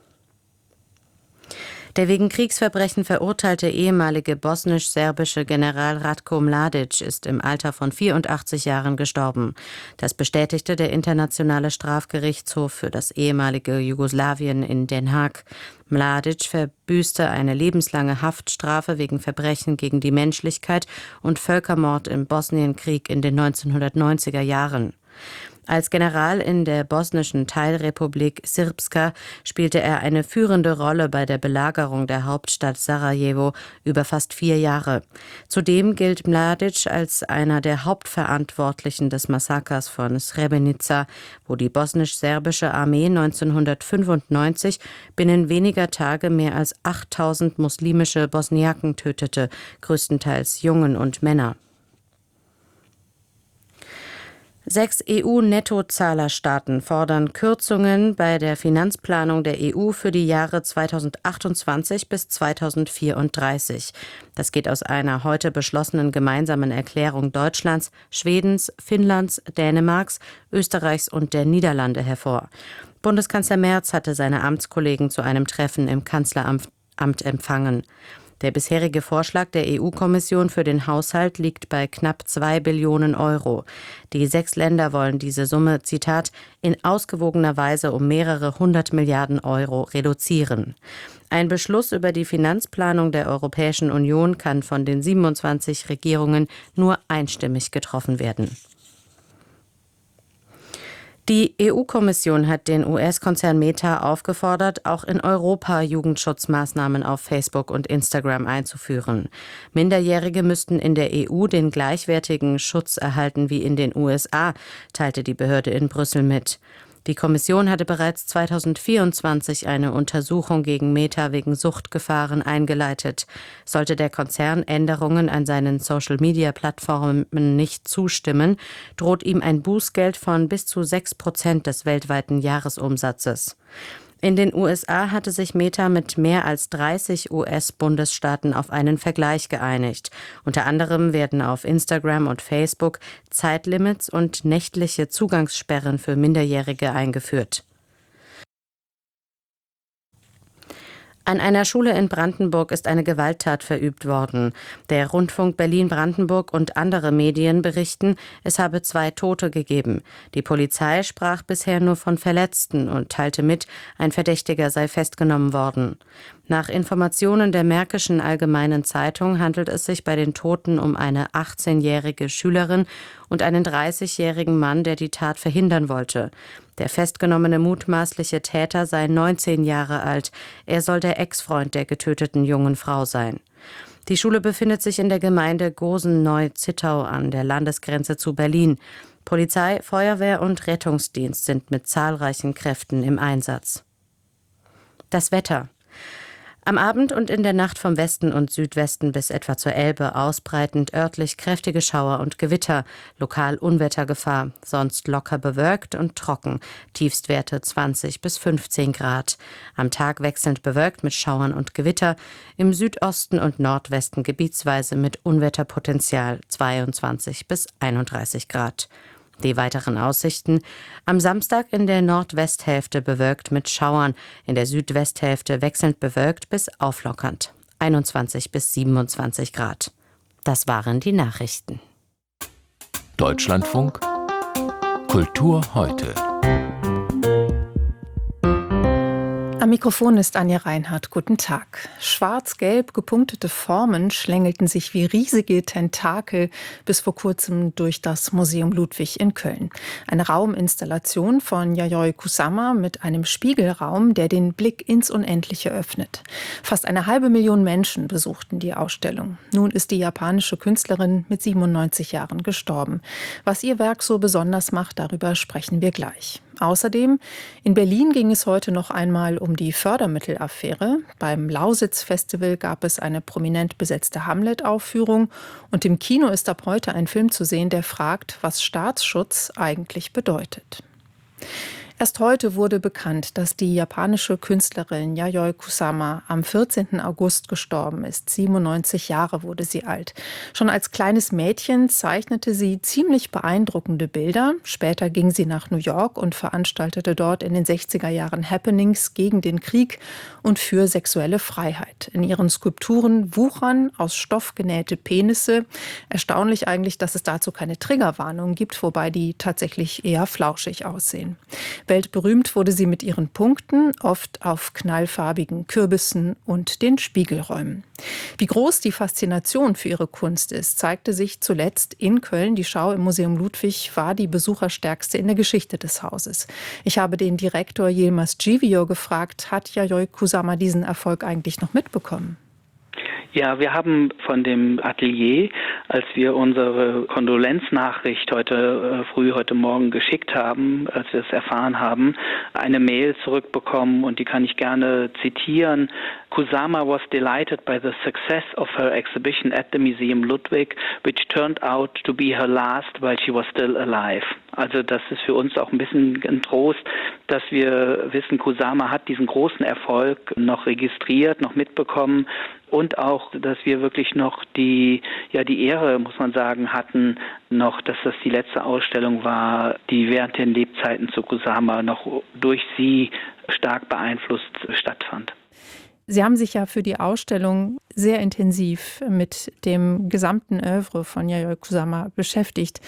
[SPEAKER 23] Der wegen Kriegsverbrechen verurteilte ehemalige bosnisch-serbische General Ratko Mladic ist im Alter von 84 Jahren gestorben. Das bestätigte der Internationale Strafgerichtshof für das ehemalige Jugoslawien in Den Haag. Mladic verbüßte eine lebenslange Haftstrafe wegen Verbrechen gegen die Menschlichkeit und Völkermord im Bosnienkrieg in den 1990er Jahren. Als General in der bosnischen Teilrepublik Srpska spielte er eine führende Rolle bei der Belagerung der Hauptstadt Sarajevo über fast 4 Jahre. Zudem gilt Mladic als einer der Hauptverantwortlichen des Massakers von Srebrenica, wo die bosnisch-serbische Armee 1995 binnen weniger Tage mehr als 8.000 muslimische Bosniaken tötete, größtenteils Jungen und Männer. 6 EU-Nettozahlerstaaten fordern Kürzungen bei der Finanzplanung der EU für die Jahre 2028 bis 2034. Das geht aus einer heute beschlossenen gemeinsamen Erklärung Deutschlands, Schwedens, Finnlands, Dänemarks, Österreichs und der Niederlande hervor. Bundeskanzler Merz hatte seine Amtskollegen zu einem Treffen im Kanzleramt empfangen. Der bisherige Vorschlag der EU-Kommission für den Haushalt liegt bei knapp 2 Billionen Euro. Die 6 Länder wollen diese Summe, Zitat, in ausgewogener Weise um mehrere 100 Milliarden Euro reduzieren. Ein Beschluss über die Finanzplanung der Europäischen Union kann von den 27 Regierungen nur einstimmig getroffen werden. Die EU-Kommission hat den US-Konzern Meta aufgefordert, auch in Europa Jugendschutzmaßnahmen auf Facebook und Instagram einzuführen. Minderjährige müssten in der EU den gleichwertigen Schutz erhalten wie in den USA, teilte die Behörde in Brüssel mit. Die Kommission hatte bereits 2024 eine Untersuchung gegen Meta wegen Suchtgefahren eingeleitet. Sollte der Konzern Änderungen an seinen Social-Media-Plattformen nicht zustimmen, droht ihm ein Bußgeld von bis zu 6% des weltweiten Jahresumsatzes. In den USA hatte sich Meta mit mehr als 30 US-Bundesstaaten auf einen Vergleich geeinigt. Unter anderem werden auf Instagram und Facebook Zeitlimits und nächtliche Zugangssperren für Minderjährige eingeführt. An einer Schule in Brandenburg ist eine Gewalttat verübt worden. Der Rundfunk Berlin-Brandenburg und andere Medien berichten, es habe 2 Tote gegeben. Die Polizei sprach bisher nur von Verletzten und teilte mit, ein Verdächtiger sei festgenommen worden. Nach Informationen der Märkischen Allgemeinen Zeitung handelt es sich bei den Toten um eine 18-jährige Schülerin und einen 30-jährigen Mann, der die Tat verhindern wollte. Der festgenommene mutmaßliche Täter sei 19 Jahre alt. Er soll der Ex-Freund der getöteten jungen Frau sein. Die Schule befindet sich in der Gemeinde Gosen-Neu-Zittau an der Landesgrenze zu Berlin. Polizei, Feuerwehr und Rettungsdienst sind mit zahlreichen Kräften im Einsatz. Das Wetter. Am Abend und in der Nacht vom Westen und Südwesten bis etwa zur Elbe ausbreitend örtlich kräftige Schauer und Gewitter, lokal Unwettergefahr, sonst locker bewölkt und trocken, Tiefstwerte 20 bis 15 Grad. Am Tag wechselnd bewölkt mit Schauern und Gewitter, im Südosten und Nordwesten gebietsweise mit Unwetterpotenzial 22 bis 31 Grad. Die weiteren Aussichten: am Samstag in der Nordwesthälfte bewölkt mit Schauern, in der Südwesthälfte wechselnd bewölkt bis auflockernd, 21 bis 27 Grad. Das waren die Nachrichten.
[SPEAKER 2] Deutschlandfunk Kultur heute. Am Mikrofon ist Anja Reinhardt. Guten Tag. Schwarz-gelb gepunktete Formen schlängelten sich wie riesige Tentakel bis vor kurzem durch das Museum Ludwig in Köln. Eine Rauminstallation von Yayoi Kusama mit einem Spiegelraum, der den Blick ins Unendliche öffnet. Fast 500.000 Menschen besuchten die Ausstellung. Nun ist die japanische Künstlerin mit 97 Jahren gestorben. Was ihr Werk so besonders macht, darüber sprechen wir gleich. Außerdem, in Berlin ging es heute noch einmal um die Fördermittelaffäre. Beim Lausitz-Festival gab es eine prominent besetzte Hamlet-Aufführung. Und im Kino ist ab heute ein Film zu sehen, der fragt, was Staatsschutz eigentlich bedeutet. Erst heute wurde bekannt, dass die japanische Künstlerin Yayoi Kusama am 14. August gestorben ist. 97 Jahre wurde sie alt. Schon als kleines Mädchen zeichnete sie ziemlich beeindruckende Bilder. Später ging sie nach New York und veranstaltete dort in den 60er Jahren Happenings gegen den Krieg und für sexuelle Freiheit. In ihren Skulpturen wuchern aus Stoff genähte Penisse. Erstaunlich eigentlich, dass es dazu keine Triggerwarnung gibt, wobei die tatsächlich eher flauschig aussehen. Weltberühmt wurde sie mit ihren Punkten, oft auf knallfarbigen Kürbissen und den Spiegelräumen. Wie groß die Faszination für ihre Kunst ist, zeigte sich zuletzt in Köln. Die Schau im Museum Ludwig war die besucherstärkste in der Geschichte des Hauses. Ich habe den Direktor Yilmaz Givio gefragt, hat Yayoi Kusama diesen Erfolg eigentlich noch mitbekommen?
[SPEAKER 4] Ja, wir haben von dem Atelier, als wir unsere Kondolenznachricht heute Morgen geschickt haben, als wir es erfahren haben, eine Mail zurückbekommen und die kann ich gerne zitieren. Kusama was delighted by the success of her exhibition at the Museum Ludwig, which turned out to be her last while she was still alive. Also das ist für uns auch ein bisschen ein Trost, dass wir wissen, Kusama hat diesen großen Erfolg noch registriert, noch mitbekommen und auch, dass wir wirklich noch die Ehre, muss man sagen, hatten, noch, dass das die letzte Ausstellung war, die während den Lebzeiten zu Kusama noch durch sie stark beeinflusst stattfand.
[SPEAKER 2] Sie haben sich ja für die Ausstellung sehr intensiv mit dem gesamten Œuvre von Yayoi Kusama beschäftigt.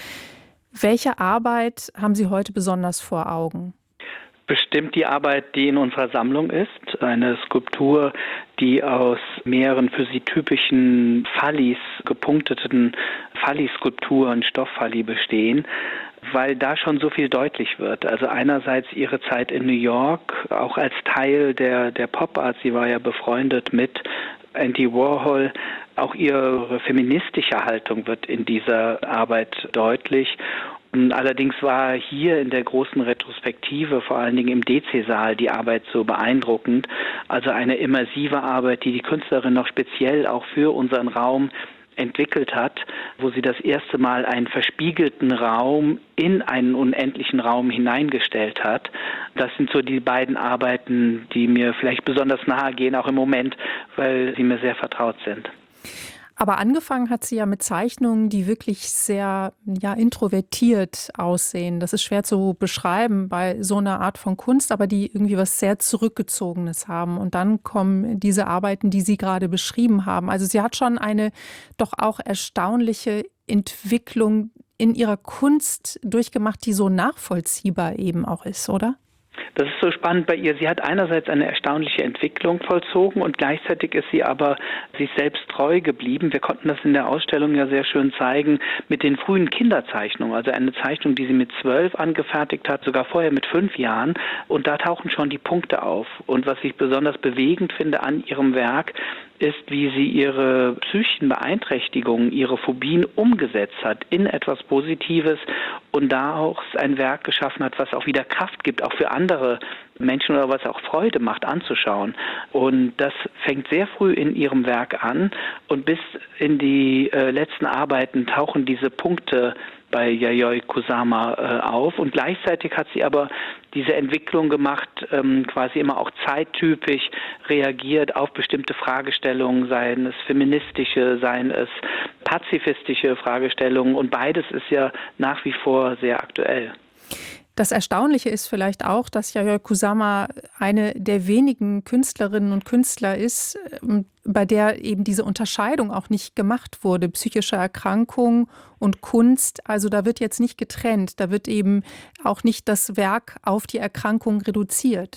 [SPEAKER 2] Welche Arbeit haben Sie heute besonders vor Augen?
[SPEAKER 4] Bestimmt die Arbeit, die in unserer Sammlung ist. Eine Skulptur, die aus mehreren für sie typischen Fallis, gepunkteten Falli-Skulpturen, Stofffalli bestehen, weil da schon so viel deutlich wird. Also einerseits ihre Zeit in New York, auch als Teil der Pop-Art, sie war ja befreundet mit Andy Warhol. Auch ihre feministische Haltung wird in dieser Arbeit deutlich. Allerdings war hier in der großen Retrospektive, vor allen Dingen im DC-Saal, die Arbeit so beeindruckend. Also eine immersive Arbeit, die die Künstlerin noch speziell auch für unseren Raum entwickelt hat, wo sie das erste Mal einen verspiegelten Raum in einen unendlichen Raum hineingestellt hat. Das sind so die beiden Arbeiten, die mir vielleicht besonders nahe gehen, auch im Moment, weil sie mir sehr vertraut sind.
[SPEAKER 2] Aber angefangen hat sie ja mit Zeichnungen, die wirklich sehr introvertiert aussehen. Das ist schwer zu beschreiben bei so einer Art von Kunst, aber die irgendwie was sehr Zurückgezogenes haben. Und dann kommen diese Arbeiten, die Sie gerade beschrieben haben. Also sie hat schon eine doch auch erstaunliche Entwicklung in ihrer Kunst durchgemacht, die so nachvollziehbar eben auch ist, oder?
[SPEAKER 4] Das ist so spannend bei ihr. Sie hat einerseits eine erstaunliche Entwicklung vollzogen und gleichzeitig ist sie aber sich selbst treu geblieben. Wir konnten das in der Ausstellung ja sehr schön zeigen mit den frühen Kinderzeichnungen. Also eine Zeichnung, die sie mit 12 angefertigt hat, sogar vorher mit 5 Jahren. Und da tauchen schon die Punkte auf. Und was ich besonders bewegend finde an ihrem Werk, ist, wie sie ihre psychischen Beeinträchtigungen, ihre Phobien umgesetzt hat in etwas Positives und da auch ein Werk geschaffen hat, was auch wieder Kraft gibt, auch für andere Menschen oder was auch Freude macht anzuschauen. Und das fängt sehr früh in ihrem Werk an und bis in die letzten Arbeiten tauchen diese Punkte bei Yayoi Kusama auf und gleichzeitig hat sie aber diese Entwicklung gemacht, quasi immer auch zeittypisch reagiert auf bestimmte Fragestellungen, seien es feministische, seien es pazifistische Fragestellungen und beides ist ja nach wie vor sehr aktuell.
[SPEAKER 2] Das Erstaunliche ist vielleicht auch, dass Yayoi Kusama eine der wenigen Künstlerinnen und Künstler ist, bei der eben diese Unterscheidung auch nicht gemacht wurde. Psychische Erkrankung und Kunst, also da wird jetzt nicht getrennt, da wird eben auch nicht das Werk auf die Erkrankung reduziert.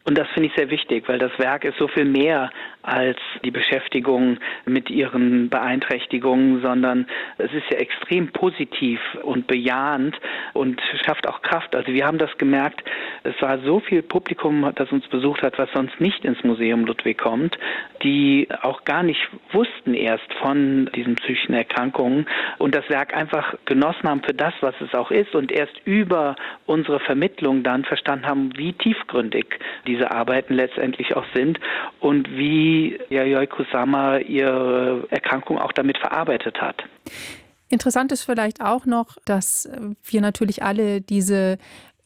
[SPEAKER 4] Und das finde ich sehr wichtig, weil das Werk ist so viel mehr als die Beschäftigung mit ihren Beeinträchtigungen, sondern es ist ja extrem positiv und bejahend und schafft auch Kraft. Also wir haben das gemerkt, es war so viel Publikum, das uns besucht hat, was sonst nicht ins Museum Ludwig kommt, die auch gar nicht wussten erst von diesen psychischen Erkrankungen und das Werk einfach genossen haben für das, was es auch ist und erst über unsere Vermittlung dann verstanden haben, wie tiefgründig diese Arbeiten letztendlich auch sind und wie Yayoi Kusama ihre Erkrankung auch damit verarbeitet hat.
[SPEAKER 2] Interessant ist vielleicht auch noch, dass wir natürlich alle diese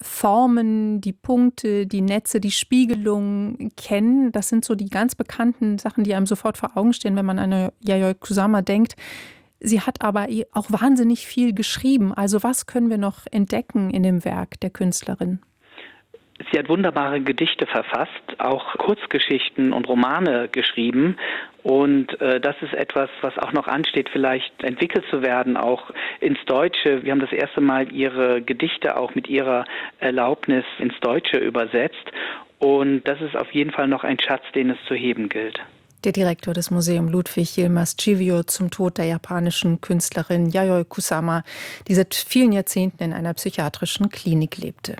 [SPEAKER 2] Formen, die Punkte, die Netze, die Spiegelungen kennen. Das sind so die ganz bekannten Sachen, die einem sofort vor Augen stehen, wenn man an eine Yayoi Kusama denkt. Sie hat aber auch wahnsinnig viel geschrieben. Also was können wir noch entdecken in dem Werk der Künstlerin?
[SPEAKER 4] Sie hat wunderbare Gedichte verfasst, auch Kurzgeschichten und Romane geschrieben. Und das ist etwas, was auch noch ansteht, vielleicht entwickelt zu werden, auch ins Deutsche. Wir haben das erste Mal ihre Gedichte auch mit ihrer Erlaubnis ins Deutsche übersetzt. Und das ist auf jeden Fall noch ein Schatz, den es zu heben gilt.
[SPEAKER 2] Der Direktor des Museum Ludwig, Yilmaz Chivio, zum Tod der japanischen Künstlerin Yayoi Kusama, die seit vielen Jahrzehnten in einer psychiatrischen Klinik lebte.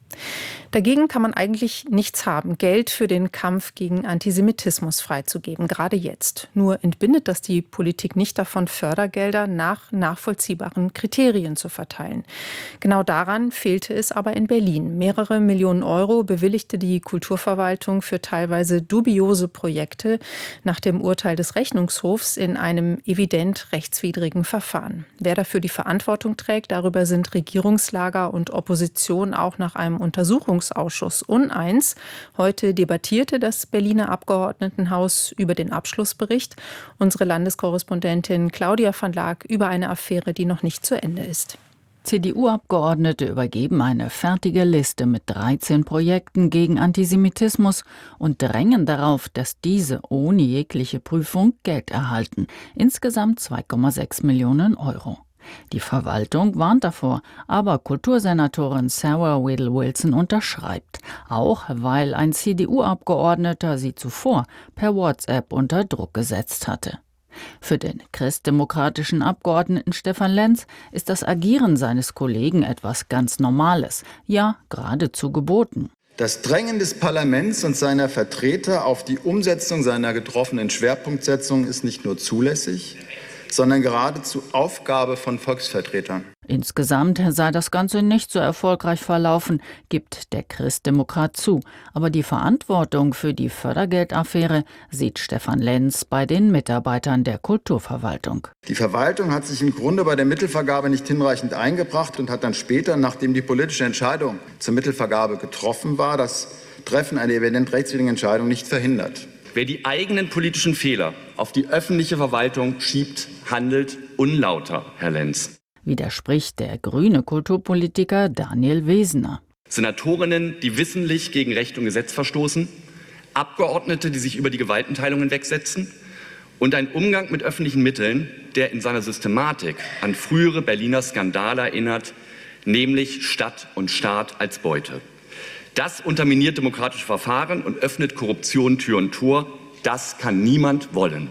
[SPEAKER 2] Dagegen kann man eigentlich nichts haben, Geld für den Kampf gegen Antisemitismus freizugeben, gerade jetzt. Nur entbindet das die Politik nicht davon, Fördergelder nach nachvollziehbaren Kriterien zu verteilen. Genau daran fehlte es aber in Berlin. Mehrere Millionen Euro bewilligte die Kulturverwaltung für teilweise dubiose Projekte nach dem Urteil des Rechnungshofs in einem evident rechtswidrigen Verfahren. Wer dafür die Verantwortung trägt, darüber sind Regierungslager und Opposition auch nach einem Untersuchungsausschuss uneins. Heute debattierte das Berliner Abgeordnetenhaus über den Abschlussbericht. Unsere Landeskorrespondentin Claudia van Laak über eine Affäre, die noch nicht zu Ende ist.
[SPEAKER 5] CDU-Abgeordnete übergeben eine fertige Liste mit 13 Projekten gegen Antisemitismus und drängen darauf, dass diese ohne jegliche Prüfung Geld erhalten. Insgesamt 2,6 Millionen Euro. Die Verwaltung warnt davor, aber Kultursenatorin Sarah Whittle-Wilson unterschreibt, auch weil ein CDU-Abgeordneter sie zuvor per WhatsApp unter Druck gesetzt hatte. Für den christdemokratischen Abgeordneten Stefan Lenz ist das Agieren seines Kollegen etwas ganz Normales, ja geradezu geboten.
[SPEAKER 6] Das Drängen des Parlaments und seiner Vertreter auf die Umsetzung seiner getroffenen Schwerpunktsetzung ist nicht nur zulässig, sondern geradezu Aufgabe von Volksvertretern.
[SPEAKER 5] Insgesamt sei das Ganze nicht so erfolgreich verlaufen, gibt der Christdemokrat zu. Aber die Verantwortung für die Fördergeldaffäre sieht Stefan Lenz bei den Mitarbeitern der Kulturverwaltung.
[SPEAKER 6] Die Verwaltung hat sich im Grunde bei der Mittelvergabe nicht hinreichend eingebracht und hat dann später, nachdem die politische Entscheidung zur Mittelvergabe getroffen war, das Treffen einer evident rechtswidrigen Entscheidung nicht verhindert.
[SPEAKER 22] Wer die eigenen politischen Fehler auf die öffentliche Verwaltung schiebt, handelt unlauter, Herr Lenz.
[SPEAKER 5] Widerspricht der grüne Kulturpolitiker Daniel Wesener.
[SPEAKER 22] Senatorinnen, die wissentlich gegen Recht und Gesetz verstoßen, Abgeordnete, die sich über die Gewaltenteilung hinwegsetzen und ein Umgang mit öffentlichen Mitteln, der in seiner Systematik an frühere Berliner Skandale erinnert, nämlich Stadt und Staat als Beute. Das unterminiert demokratische Verfahren und öffnet Korruption Tür und Tor. Das kann niemand wollen.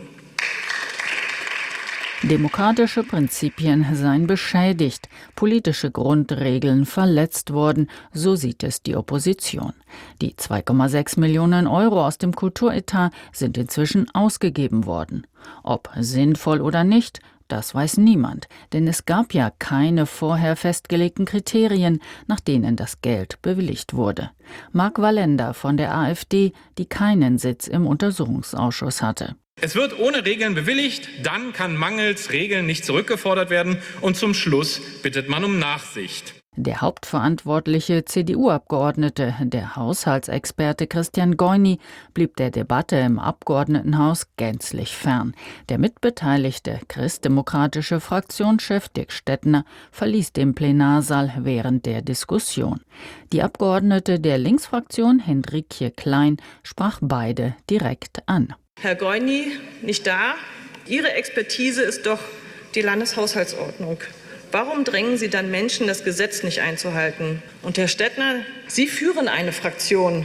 [SPEAKER 5] Demokratische Prinzipien seien beschädigt, politische Grundregeln verletzt worden, so sieht es die Opposition. Die 2,6 Millionen Euro aus dem Kulturetat sind inzwischen ausgegeben worden. Ob sinnvoll oder nicht, das weiß niemand, denn es gab ja keine vorher festgelegten Kriterien, nach denen das Geld bewilligt wurde. Marc Wallender von der AfD, die keinen Sitz im Untersuchungsausschuss hatte.
[SPEAKER 24] Es wird ohne Regeln bewilligt, dann kann mangels Regeln nicht zurückgefordert werden und zum Schluss bittet man um Nachsicht.
[SPEAKER 5] Der hauptverantwortliche CDU-Abgeordnete, der Haushaltsexperte Christian Goini, blieb der Debatte im Abgeordnetenhaus gänzlich fern. Der mitbeteiligte christdemokratische Fraktionschef Dirk Stettner verließ den Plenarsaal während der Diskussion. Die Abgeordnete der Linksfraktion, Hendrikje Klein, sprach beide direkt an.
[SPEAKER 25] Herr Goini, nicht da. Ihre Expertise ist doch die Landeshaushaltsordnung. Warum drängen Sie dann Menschen, das Gesetz nicht einzuhalten? Und Herr Stettner, Sie führen eine Fraktion.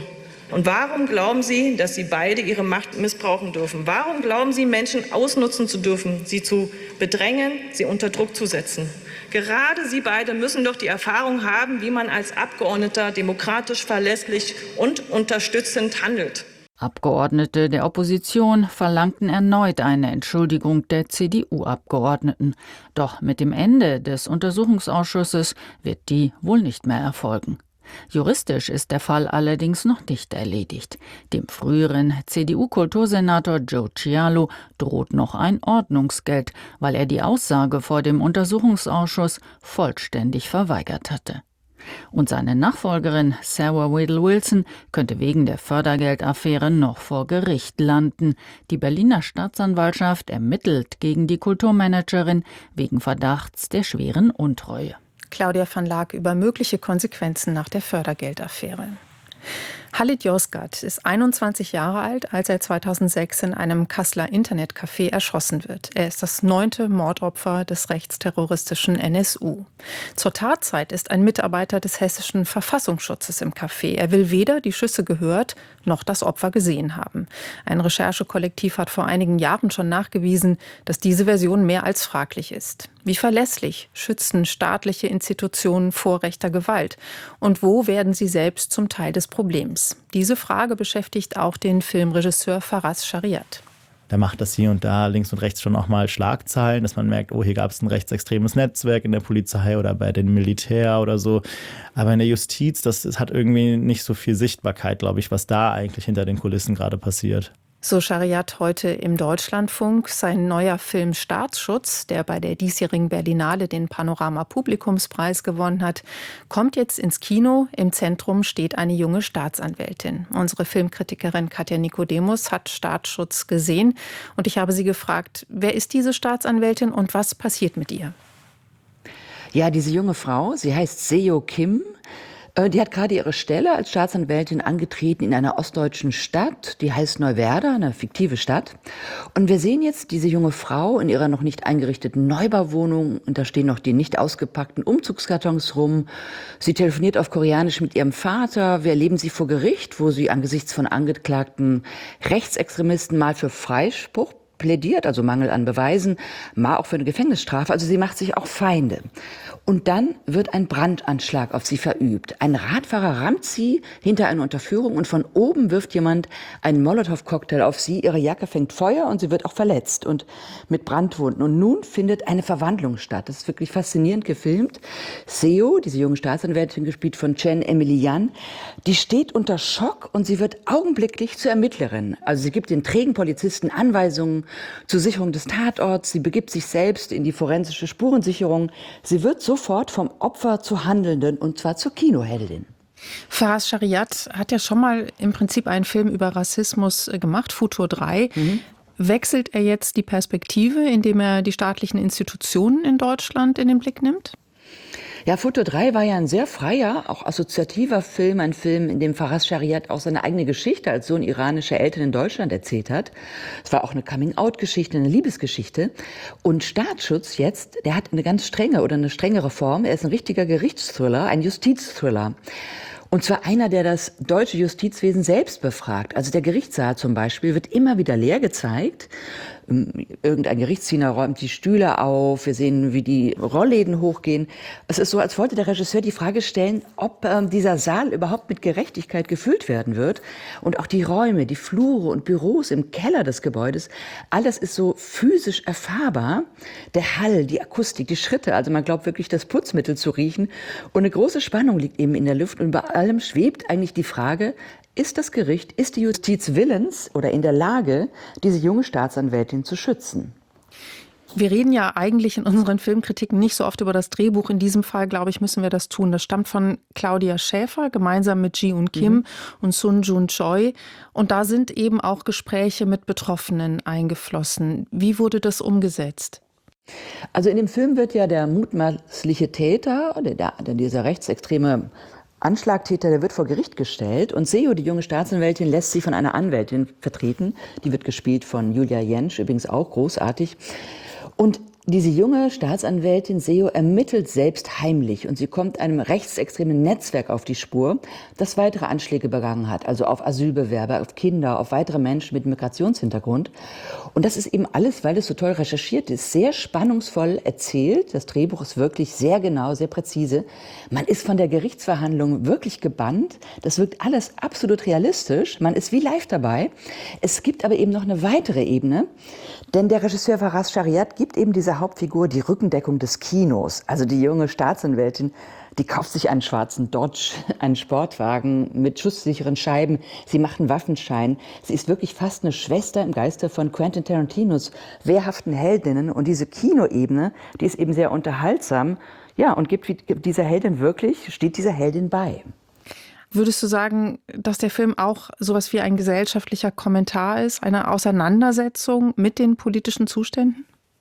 [SPEAKER 25] Und warum glauben Sie, dass Sie beide Ihre Macht missbrauchen dürfen? Warum glauben Sie, Menschen ausnutzen zu dürfen, sie zu bedrängen, sie unter Druck zu setzen? Gerade Sie beide müssen doch die Erfahrung haben, wie man als Abgeordneter demokratisch, verlässlich und unterstützend handelt.
[SPEAKER 5] Abgeordnete der Opposition verlangten erneut eine Entschuldigung der CDU-Abgeordneten. Doch mit dem Ende des Untersuchungsausschusses wird die wohl nicht mehr erfolgen. Juristisch ist der Fall allerdings noch nicht erledigt. Dem früheren CDU-Kultursenator Joe Cialo droht noch ein Ordnungsgeld, weil er die Aussage vor dem Untersuchungsausschuss vollständig verweigert hatte. Und seine Nachfolgerin Sarah Whittle-Wilson könnte wegen der Fördergeldaffäre noch vor Gericht landen. Die Berliner Staatsanwaltschaft ermittelt gegen die Kulturmanagerin wegen Verdachts der schweren Untreue.
[SPEAKER 2] Claudia van Laak über mögliche Konsequenzen nach der Fördergeldaffäre. Halit Yozgat ist 21 Jahre alt, als er 2006 in einem Kasseler Internetcafé erschossen wird. Er ist das 9. Mordopfer des rechtsterroristischen NSU. Zur Tatzeit ist ein Mitarbeiter des hessischen Verfassungsschutzes im Café. Er will weder die Schüsse gehört noch das Opfer gesehen haben. Ein Recherchekollektiv hat vor einigen Jahren schon nachgewiesen, dass diese Version mehr als fraglich ist. Wie verlässlich schützen staatliche Institutionen vor rechter Gewalt? Und wo werden sie selbst zum Teil des Problems? Diese Frage beschäftigt auch den Filmregisseur Faraz Shariat.
[SPEAKER 3] Da macht das hier und da links und rechts schon auch mal Schlagzeilen, dass man merkt, oh, hier gab es ein rechtsextremes Netzwerk in der Polizei oder bei dem Militär oder so. Aber in der Justiz, das hat irgendwie nicht so viel Sichtbarkeit, glaube ich, was da eigentlich hinter den Kulissen gerade passiert.
[SPEAKER 2] So Shariat heute im Deutschlandfunk. Sein neuer Film Staatsschutz, der bei der diesjährigen Berlinale den Panorama-Publikumspreis gewonnen hat, kommt jetzt ins Kino. Im Zentrum steht eine junge Staatsanwältin. Unsere Filmkritikerin Katja Nikodemus hat Staatsschutz gesehen. Und ich habe sie gefragt, wer ist diese Staatsanwältin und was passiert mit ihr?
[SPEAKER 7] Ja, diese junge Frau, sie heißt Seo Kim. Die hat gerade ihre Stelle als Staatsanwältin angetreten in einer ostdeutschen Stadt, die heißt Neuwerder, eine fiktive Stadt. Und wir sehen jetzt diese junge Frau in ihrer noch nicht eingerichteten Neubauwohnung und da stehen noch die nicht ausgepackten Umzugskartons rum. Sie telefoniert auf Koreanisch mit ihrem Vater. Wir erleben sie vor Gericht, wo sie angesichts von angeklagten Rechtsextremisten mal für Freispruch plädiert, also Mangel an Beweisen, mal auch für eine Gefängnisstrafe. Also sie macht sich auch Feinde. Und dann wird ein Brandanschlag auf sie verübt. Ein Radfahrer rammt sie hinter eine Unterführung und von oben wirft jemand einen Molotow-Cocktail auf sie. Ihre Jacke fängt Feuer und sie wird auch verletzt und mit Brandwunden. Und nun findet eine Verwandlung statt. Das ist wirklich faszinierend gefilmt. Seo, diese junge Staatsanwältin, gespielt von Chen Emily-Yan, die steht unter Schock und sie wird augenblicklich zur Ermittlerin. Also sie gibt den trägen Polizisten Anweisungen zur Sicherung des Tatorts. Sie begibt sich selbst in die forensische Spurensicherung. Sie wird sofort vom Opfer zur Handelnden und zwar zur Kinoheldin.
[SPEAKER 2] Faraz Shariat hat ja schon mal im Prinzip einen Film über Rassismus gemacht, Futur 3. Wechselt er jetzt die Perspektive, indem er die staatlichen Institutionen in Deutschland in den Blick nimmt?
[SPEAKER 7] Ja, Futur 3 war ja ein sehr freier, auch assoziativer Film, ein Film, in dem Faraz Shariat auch seine eigene Geschichte als Sohn iranischer Eltern in Deutschland erzählt hat. Es war auch eine Coming-out-Geschichte, eine Liebesgeschichte. Und Staatsschutz jetzt, der hat eine ganz strenge oder eine strengere Form. Er ist ein richtiger Gerichtsthriller, ein Justizthriller. Und zwar einer, der das deutsche Justizwesen selbst befragt. Also der Gerichtssaal zum Beispiel wird immer wieder leer gezeigt. Irgendein Gerichtsdiener räumt die Stühle auf. Wir sehen, wie die Rollläden hochgehen. Es ist so, als wollte der Regisseur die Frage stellen, ob dieser Saal überhaupt mit Gerechtigkeit gefüllt werden wird. Und auch die Räume, die Flure und Büros im Keller des Gebäudes, alles ist so physisch erfahrbar. Der Hall, die Akustik, die Schritte, also man glaubt wirklich, das Putzmittel zu riechen. Und eine große Spannung liegt eben in der Luft. Und über allem schwebt eigentlich die Frage, ist das Gericht, ist die Justiz willens oder in der Lage, diese junge Staatsanwältin zu schützen?
[SPEAKER 2] Wir reden ja eigentlich in unseren Filmkritiken nicht so oft über das Drehbuch. In diesem Fall, glaube ich, müssen wir das tun. Das stammt von Claudia Schäfer, gemeinsam mit Ji-Eun Kim und Sun Jun Choi. Und da sind eben auch Gespräche mit Betroffenen eingeflossen. Wie wurde das umgesetzt?
[SPEAKER 7] Also in dem Film wird ja der mutmaßliche Täter, dieser rechtsextreme Anschlagtäter, der wird vor Gericht gestellt und Seo, die junge Staatsanwältin, lässt sich von einer Anwältin vertreten. Die wird gespielt von Julia Jentsch, übrigens auch großartig. Und Diese junge Staatsanwältin Seo ermittelt selbst heimlich und sie kommt einem rechtsextremen Netzwerk auf die Spur, das weitere Anschläge begangen hat, also auf Asylbewerber, auf Kinder, auf weitere Menschen mit Migrationshintergrund. Und das ist eben alles, weil es so toll recherchiert ist, sehr spannungsvoll erzählt. Das Drehbuch ist wirklich sehr genau, sehr präzise. Man ist von der Gerichtsverhandlung wirklich gebannt. Das wirkt alles absolut realistisch. Man ist wie live dabei. Es gibt aber eben noch eine weitere Ebene, denn der Regisseur Faraz Shariat gibt eben dieser Hauptfigur die Rückendeckung des Kinos. Also die junge Staatsanwältin, die kauft sich einen schwarzen Dodge, einen Sportwagen mit schusssicheren Scheiben. Sie macht einen Waffenschein. Sie ist wirklich fast eine Schwester im Geiste von Quentin Tarantinos wehrhaften Heldinnen. Und diese Kinoebene, die ist eben sehr unterhaltsam. Ja, und gibt dieser Heldin wirklich, steht dieser Heldin bei.
[SPEAKER 2] Würdest du sagen, dass der Film auch sowas wie ein gesellschaftlicher Kommentar ist, eine Auseinandersetzung mit den politischen Zuständen?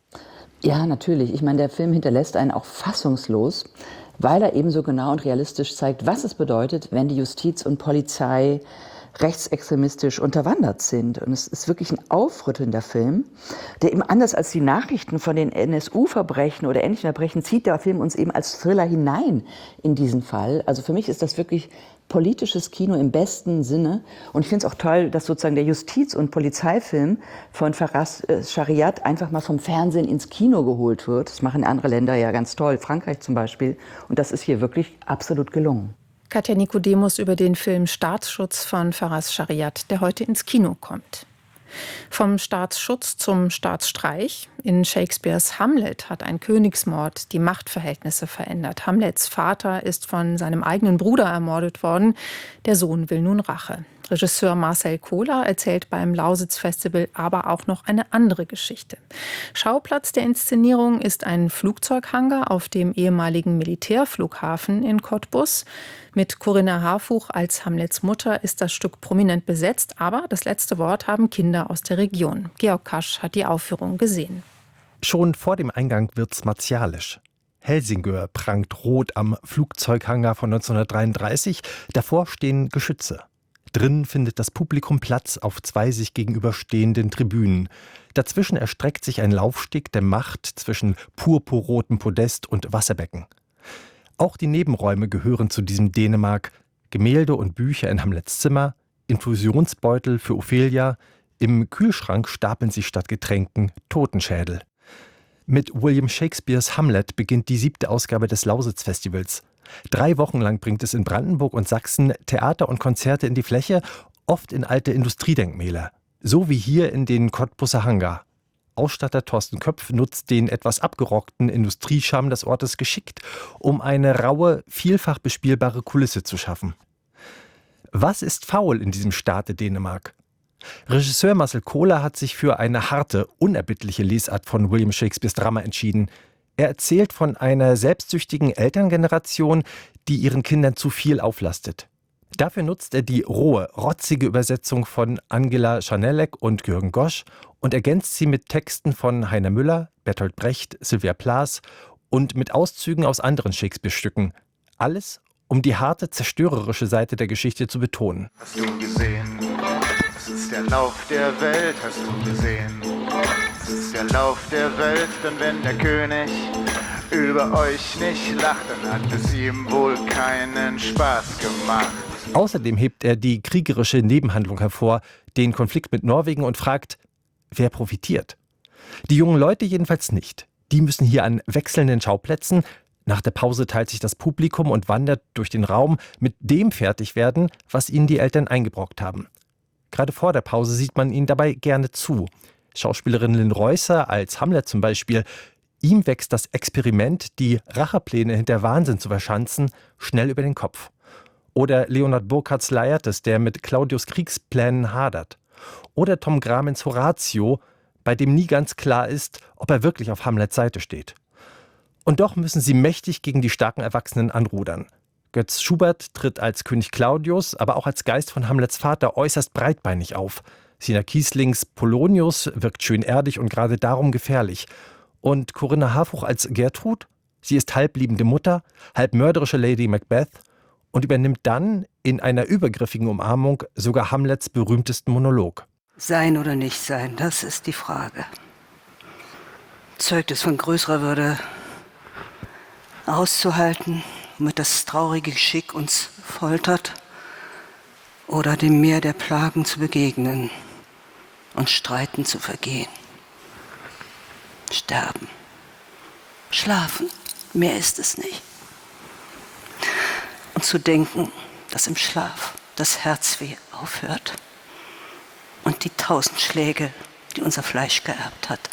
[SPEAKER 7] Ja, natürlich. Ich meine, der Film hinterlässt einen auch fassungslos, weil er eben so genau und realistisch zeigt, was es bedeutet, wenn die Justiz und Polizei rechtsextremistisch unterwandert sind. Und es ist wirklich ein aufrüttelnder Film, der eben anders als die Nachrichten von den NSU-Verbrechen oder ähnlichen Verbrechen zieht der Film uns eben als Thriller hinein in diesen Fall. Also für mich ist das wirklich politisches Kino im besten Sinne. Und ich finde es auch toll, dass sozusagen der Justiz- und Polizeifilm von Faraz Shariat einfach mal vom Fernsehen ins Kino geholt wird. Das machen andere Länder ja ganz toll, Frankreich zum Beispiel. Und das ist hier wirklich absolut gelungen.
[SPEAKER 2] Katja Nikodemus über den Film Staatsschutz von Faraz Shariat, der heute ins Kino kommt. Vom Staatsschutz zum Staatsstreich. In Shakespeares Hamlet hat ein Königsmord die Machtverhältnisse verändert. Hamlets Vater ist von seinem eigenen Bruder ermordet worden. Der Sohn will nun Rache. Regisseur Marcel Kohler erzählt beim Lausitz-Festival aber auch noch eine andere Geschichte. Schauplatz der Inszenierung ist ein Flugzeughangar auf dem ehemaligen Militärflughafen in Cottbus. Mit Corinna Harfuch als Hamlets Mutter ist das Stück prominent besetzt, aber das letzte Wort haben Kinder aus der Region. Georg Kasch hat die Aufführung gesehen.
[SPEAKER 8] Schon vor dem Eingang wird's martialisch. Helsingør prangt rot am Flugzeughangar von 1933. Davor stehen Geschütze. Drin findet das Publikum Platz auf 2 sich gegenüberstehenden Tribünen. Dazwischen erstreckt sich ein Laufsteg der Macht zwischen purpurrotem Podest und Wasserbecken. Auch die Nebenräume gehören zu diesem Dänemark. Gemälde und Bücher in Hamlets Zimmer, Infusionsbeutel für Ophelia, im Kühlschrank stapeln sich statt Getränken Totenschädel. Mit William Shakespeares Hamlet beginnt die 7. Ausgabe des Lausitz-Festivals. 3 Wochen lang bringt es in Brandenburg und Sachsen Theater und Konzerte in die Fläche, oft in alte Industriedenkmäler. So wie hier in den Cottbuser Hangar. Ausstatter Thorsten Köpf nutzt den etwas abgerockten Industriescharme des Ortes geschickt, um eine raue, vielfach bespielbare Kulisse zu schaffen. Was ist faul in diesem Staate Dänemark? Regisseur Marcel Kohler hat sich für eine harte, unerbittliche Lesart von William Shakespeares Drama entschieden. Er erzählt von einer selbstsüchtigen Elterngeneration, die ihren Kindern zu viel auflastet. Dafür nutzt er die rohe, rotzige Übersetzung von Angela Schanelek und Jürgen Gosch und ergänzt sie mit Texten von Heiner Müller, Bertolt Brecht, Sylvia Plath und mit Auszügen aus anderen Shakespeare-Stücken. Alles, um die harte, zerstörerische Seite der Geschichte zu betonen.
[SPEAKER 9] Hast du gesehen? Das ist der Lauf der Welt, hast du gesehen? Das ist der Lauf der Welt, denn wenn der König über euch nicht lacht, dann hat es ihm wohl keinen Spaß gemacht.
[SPEAKER 8] Außerdem hebt er die kriegerische Nebenhandlung hervor, den Konflikt mit Norwegen und fragt, wer profitiert? Die jungen Leute jedenfalls nicht. Die müssen hier an wechselnden Schauplätzen. Nach der Pause teilt sich das Publikum und wandert durch den Raum mit dem fertig werden, was ihnen die Eltern eingebrockt haben. Gerade vor der Pause sieht man ihnen dabei gerne zu. Schauspielerin Lynn Reusser als Hamlet zum Beispiel. Ihm wächst das Experiment, die Rachepläne hinter Wahnsinn zu verschanzen, schnell über den Kopf. Oder Leonard Burkhardts Laertes, der mit Claudius Kriegsplänen hadert. Oder Tom Gramens Horatio, bei dem nie ganz klar ist, ob er wirklich auf Hamlets Seite steht. Und doch müssen sie mächtig gegen die starken Erwachsenen anrudern. Götz Schubert tritt als König Claudius, aber auch als Geist von Hamlets Vater äußerst breitbeinig auf. Sina Kieslings Polonius wirkt schön erdig und gerade darum gefährlich. Und Corinna Harfuch als Gertrud? Sie ist halb liebende Mutter, halb mörderische Lady Macbeth und übernimmt dann in einer übergriffigen Umarmung sogar Hamlets berühmtesten Monolog.
[SPEAKER 10] Sein oder nicht sein, das ist die Frage. zeugt es von größerer Würde, auszuhalten, womit das traurige Geschick uns foltert, oder dem Meer der Plagen zu begegnen und Streiten zu vergehen. Sterben, schlafen, mehr ist es nicht. Und zu denken, dass im Schlaf das Herzweh aufhört und die 1000 Schläge, die unser Fleisch geerbt hat.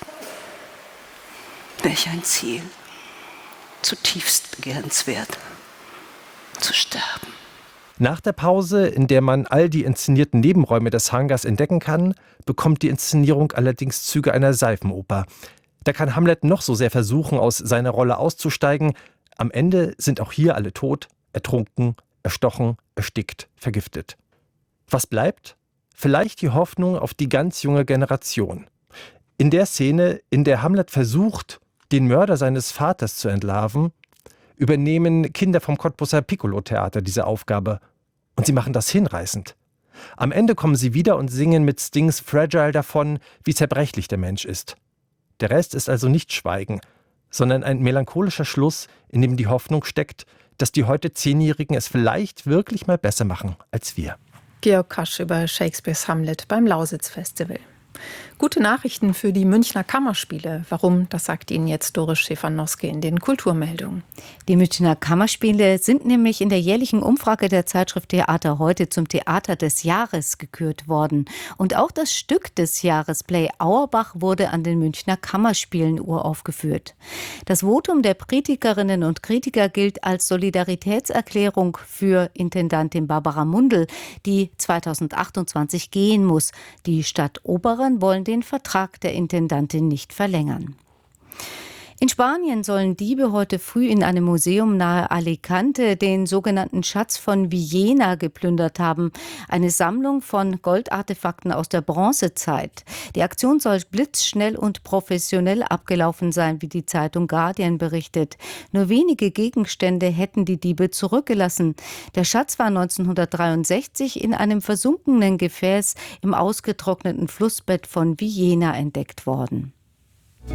[SPEAKER 10] Welch ein Ziel, zutiefst begehrenswert, zu sterben.
[SPEAKER 8] Nach der Pause, in der man all die inszenierten Nebenräume des Hangars entdecken kann, bekommt die Inszenierung allerdings Züge einer Seifenoper. Da kann Hamlet noch so sehr versuchen, aus seiner Rolle auszusteigen. Am Ende sind auch hier alle tot, ertrunken, erstochen, erstickt, vergiftet. Was bleibt? Vielleicht die Hoffnung auf die ganz junge Generation. In der Szene, in der Hamlet versucht, den Mörder seines Vaters zu entlarven, übernehmen Kinder vom Cottbuser Piccolo-Theater diese Aufgabe. Und sie machen das hinreißend. Am Ende kommen sie wieder und singen mit Stings Fragile davon, wie zerbrechlich der Mensch ist. Der Rest ist also nicht Schweigen, sondern ein melancholischer Schluss, in dem die Hoffnung steckt, dass die heute 10-Jährigen es vielleicht wirklich mal besser machen als wir.
[SPEAKER 2] Georg Kasch über Shakespeares Hamlet beim Lausitz-Festival. Gute Nachrichten für die Münchner Kammerspiele. Warum? Das sagt Ihnen jetzt Doris Schäfer-Noske in den Kulturmeldungen.
[SPEAKER 11] Die Münchner Kammerspiele sind nämlich in der jährlichen Umfrage der Zeitschrift Theater heute zum Theater des Jahres gekürt worden. Und auch das Stück des Jahres, Play Auerbach, wurde an den Münchner Kammerspielen uraufgeführt. Das Votum der Kritikerinnen und Kritiker gilt als Solidaritätserklärung für Intendantin Barbara Mundl, die 2028 gehen muss. Die Stadt Oberern wollen den Vertrag der Intendantin nicht verlängern. In Spanien sollen Diebe heute früh in einem Museum nahe Alicante den sogenannten Schatz von Villena geplündert haben. Eine Sammlung von Goldartefakten aus der Bronzezeit. Die Aktion soll blitzschnell und professionell abgelaufen sein, wie die Zeitung Guardian berichtet. Nur wenige Gegenstände hätten die Diebe zurückgelassen. Der Schatz war 1963 in einem versunkenen Gefäß im ausgetrockneten Flussbett von Villena entdeckt worden.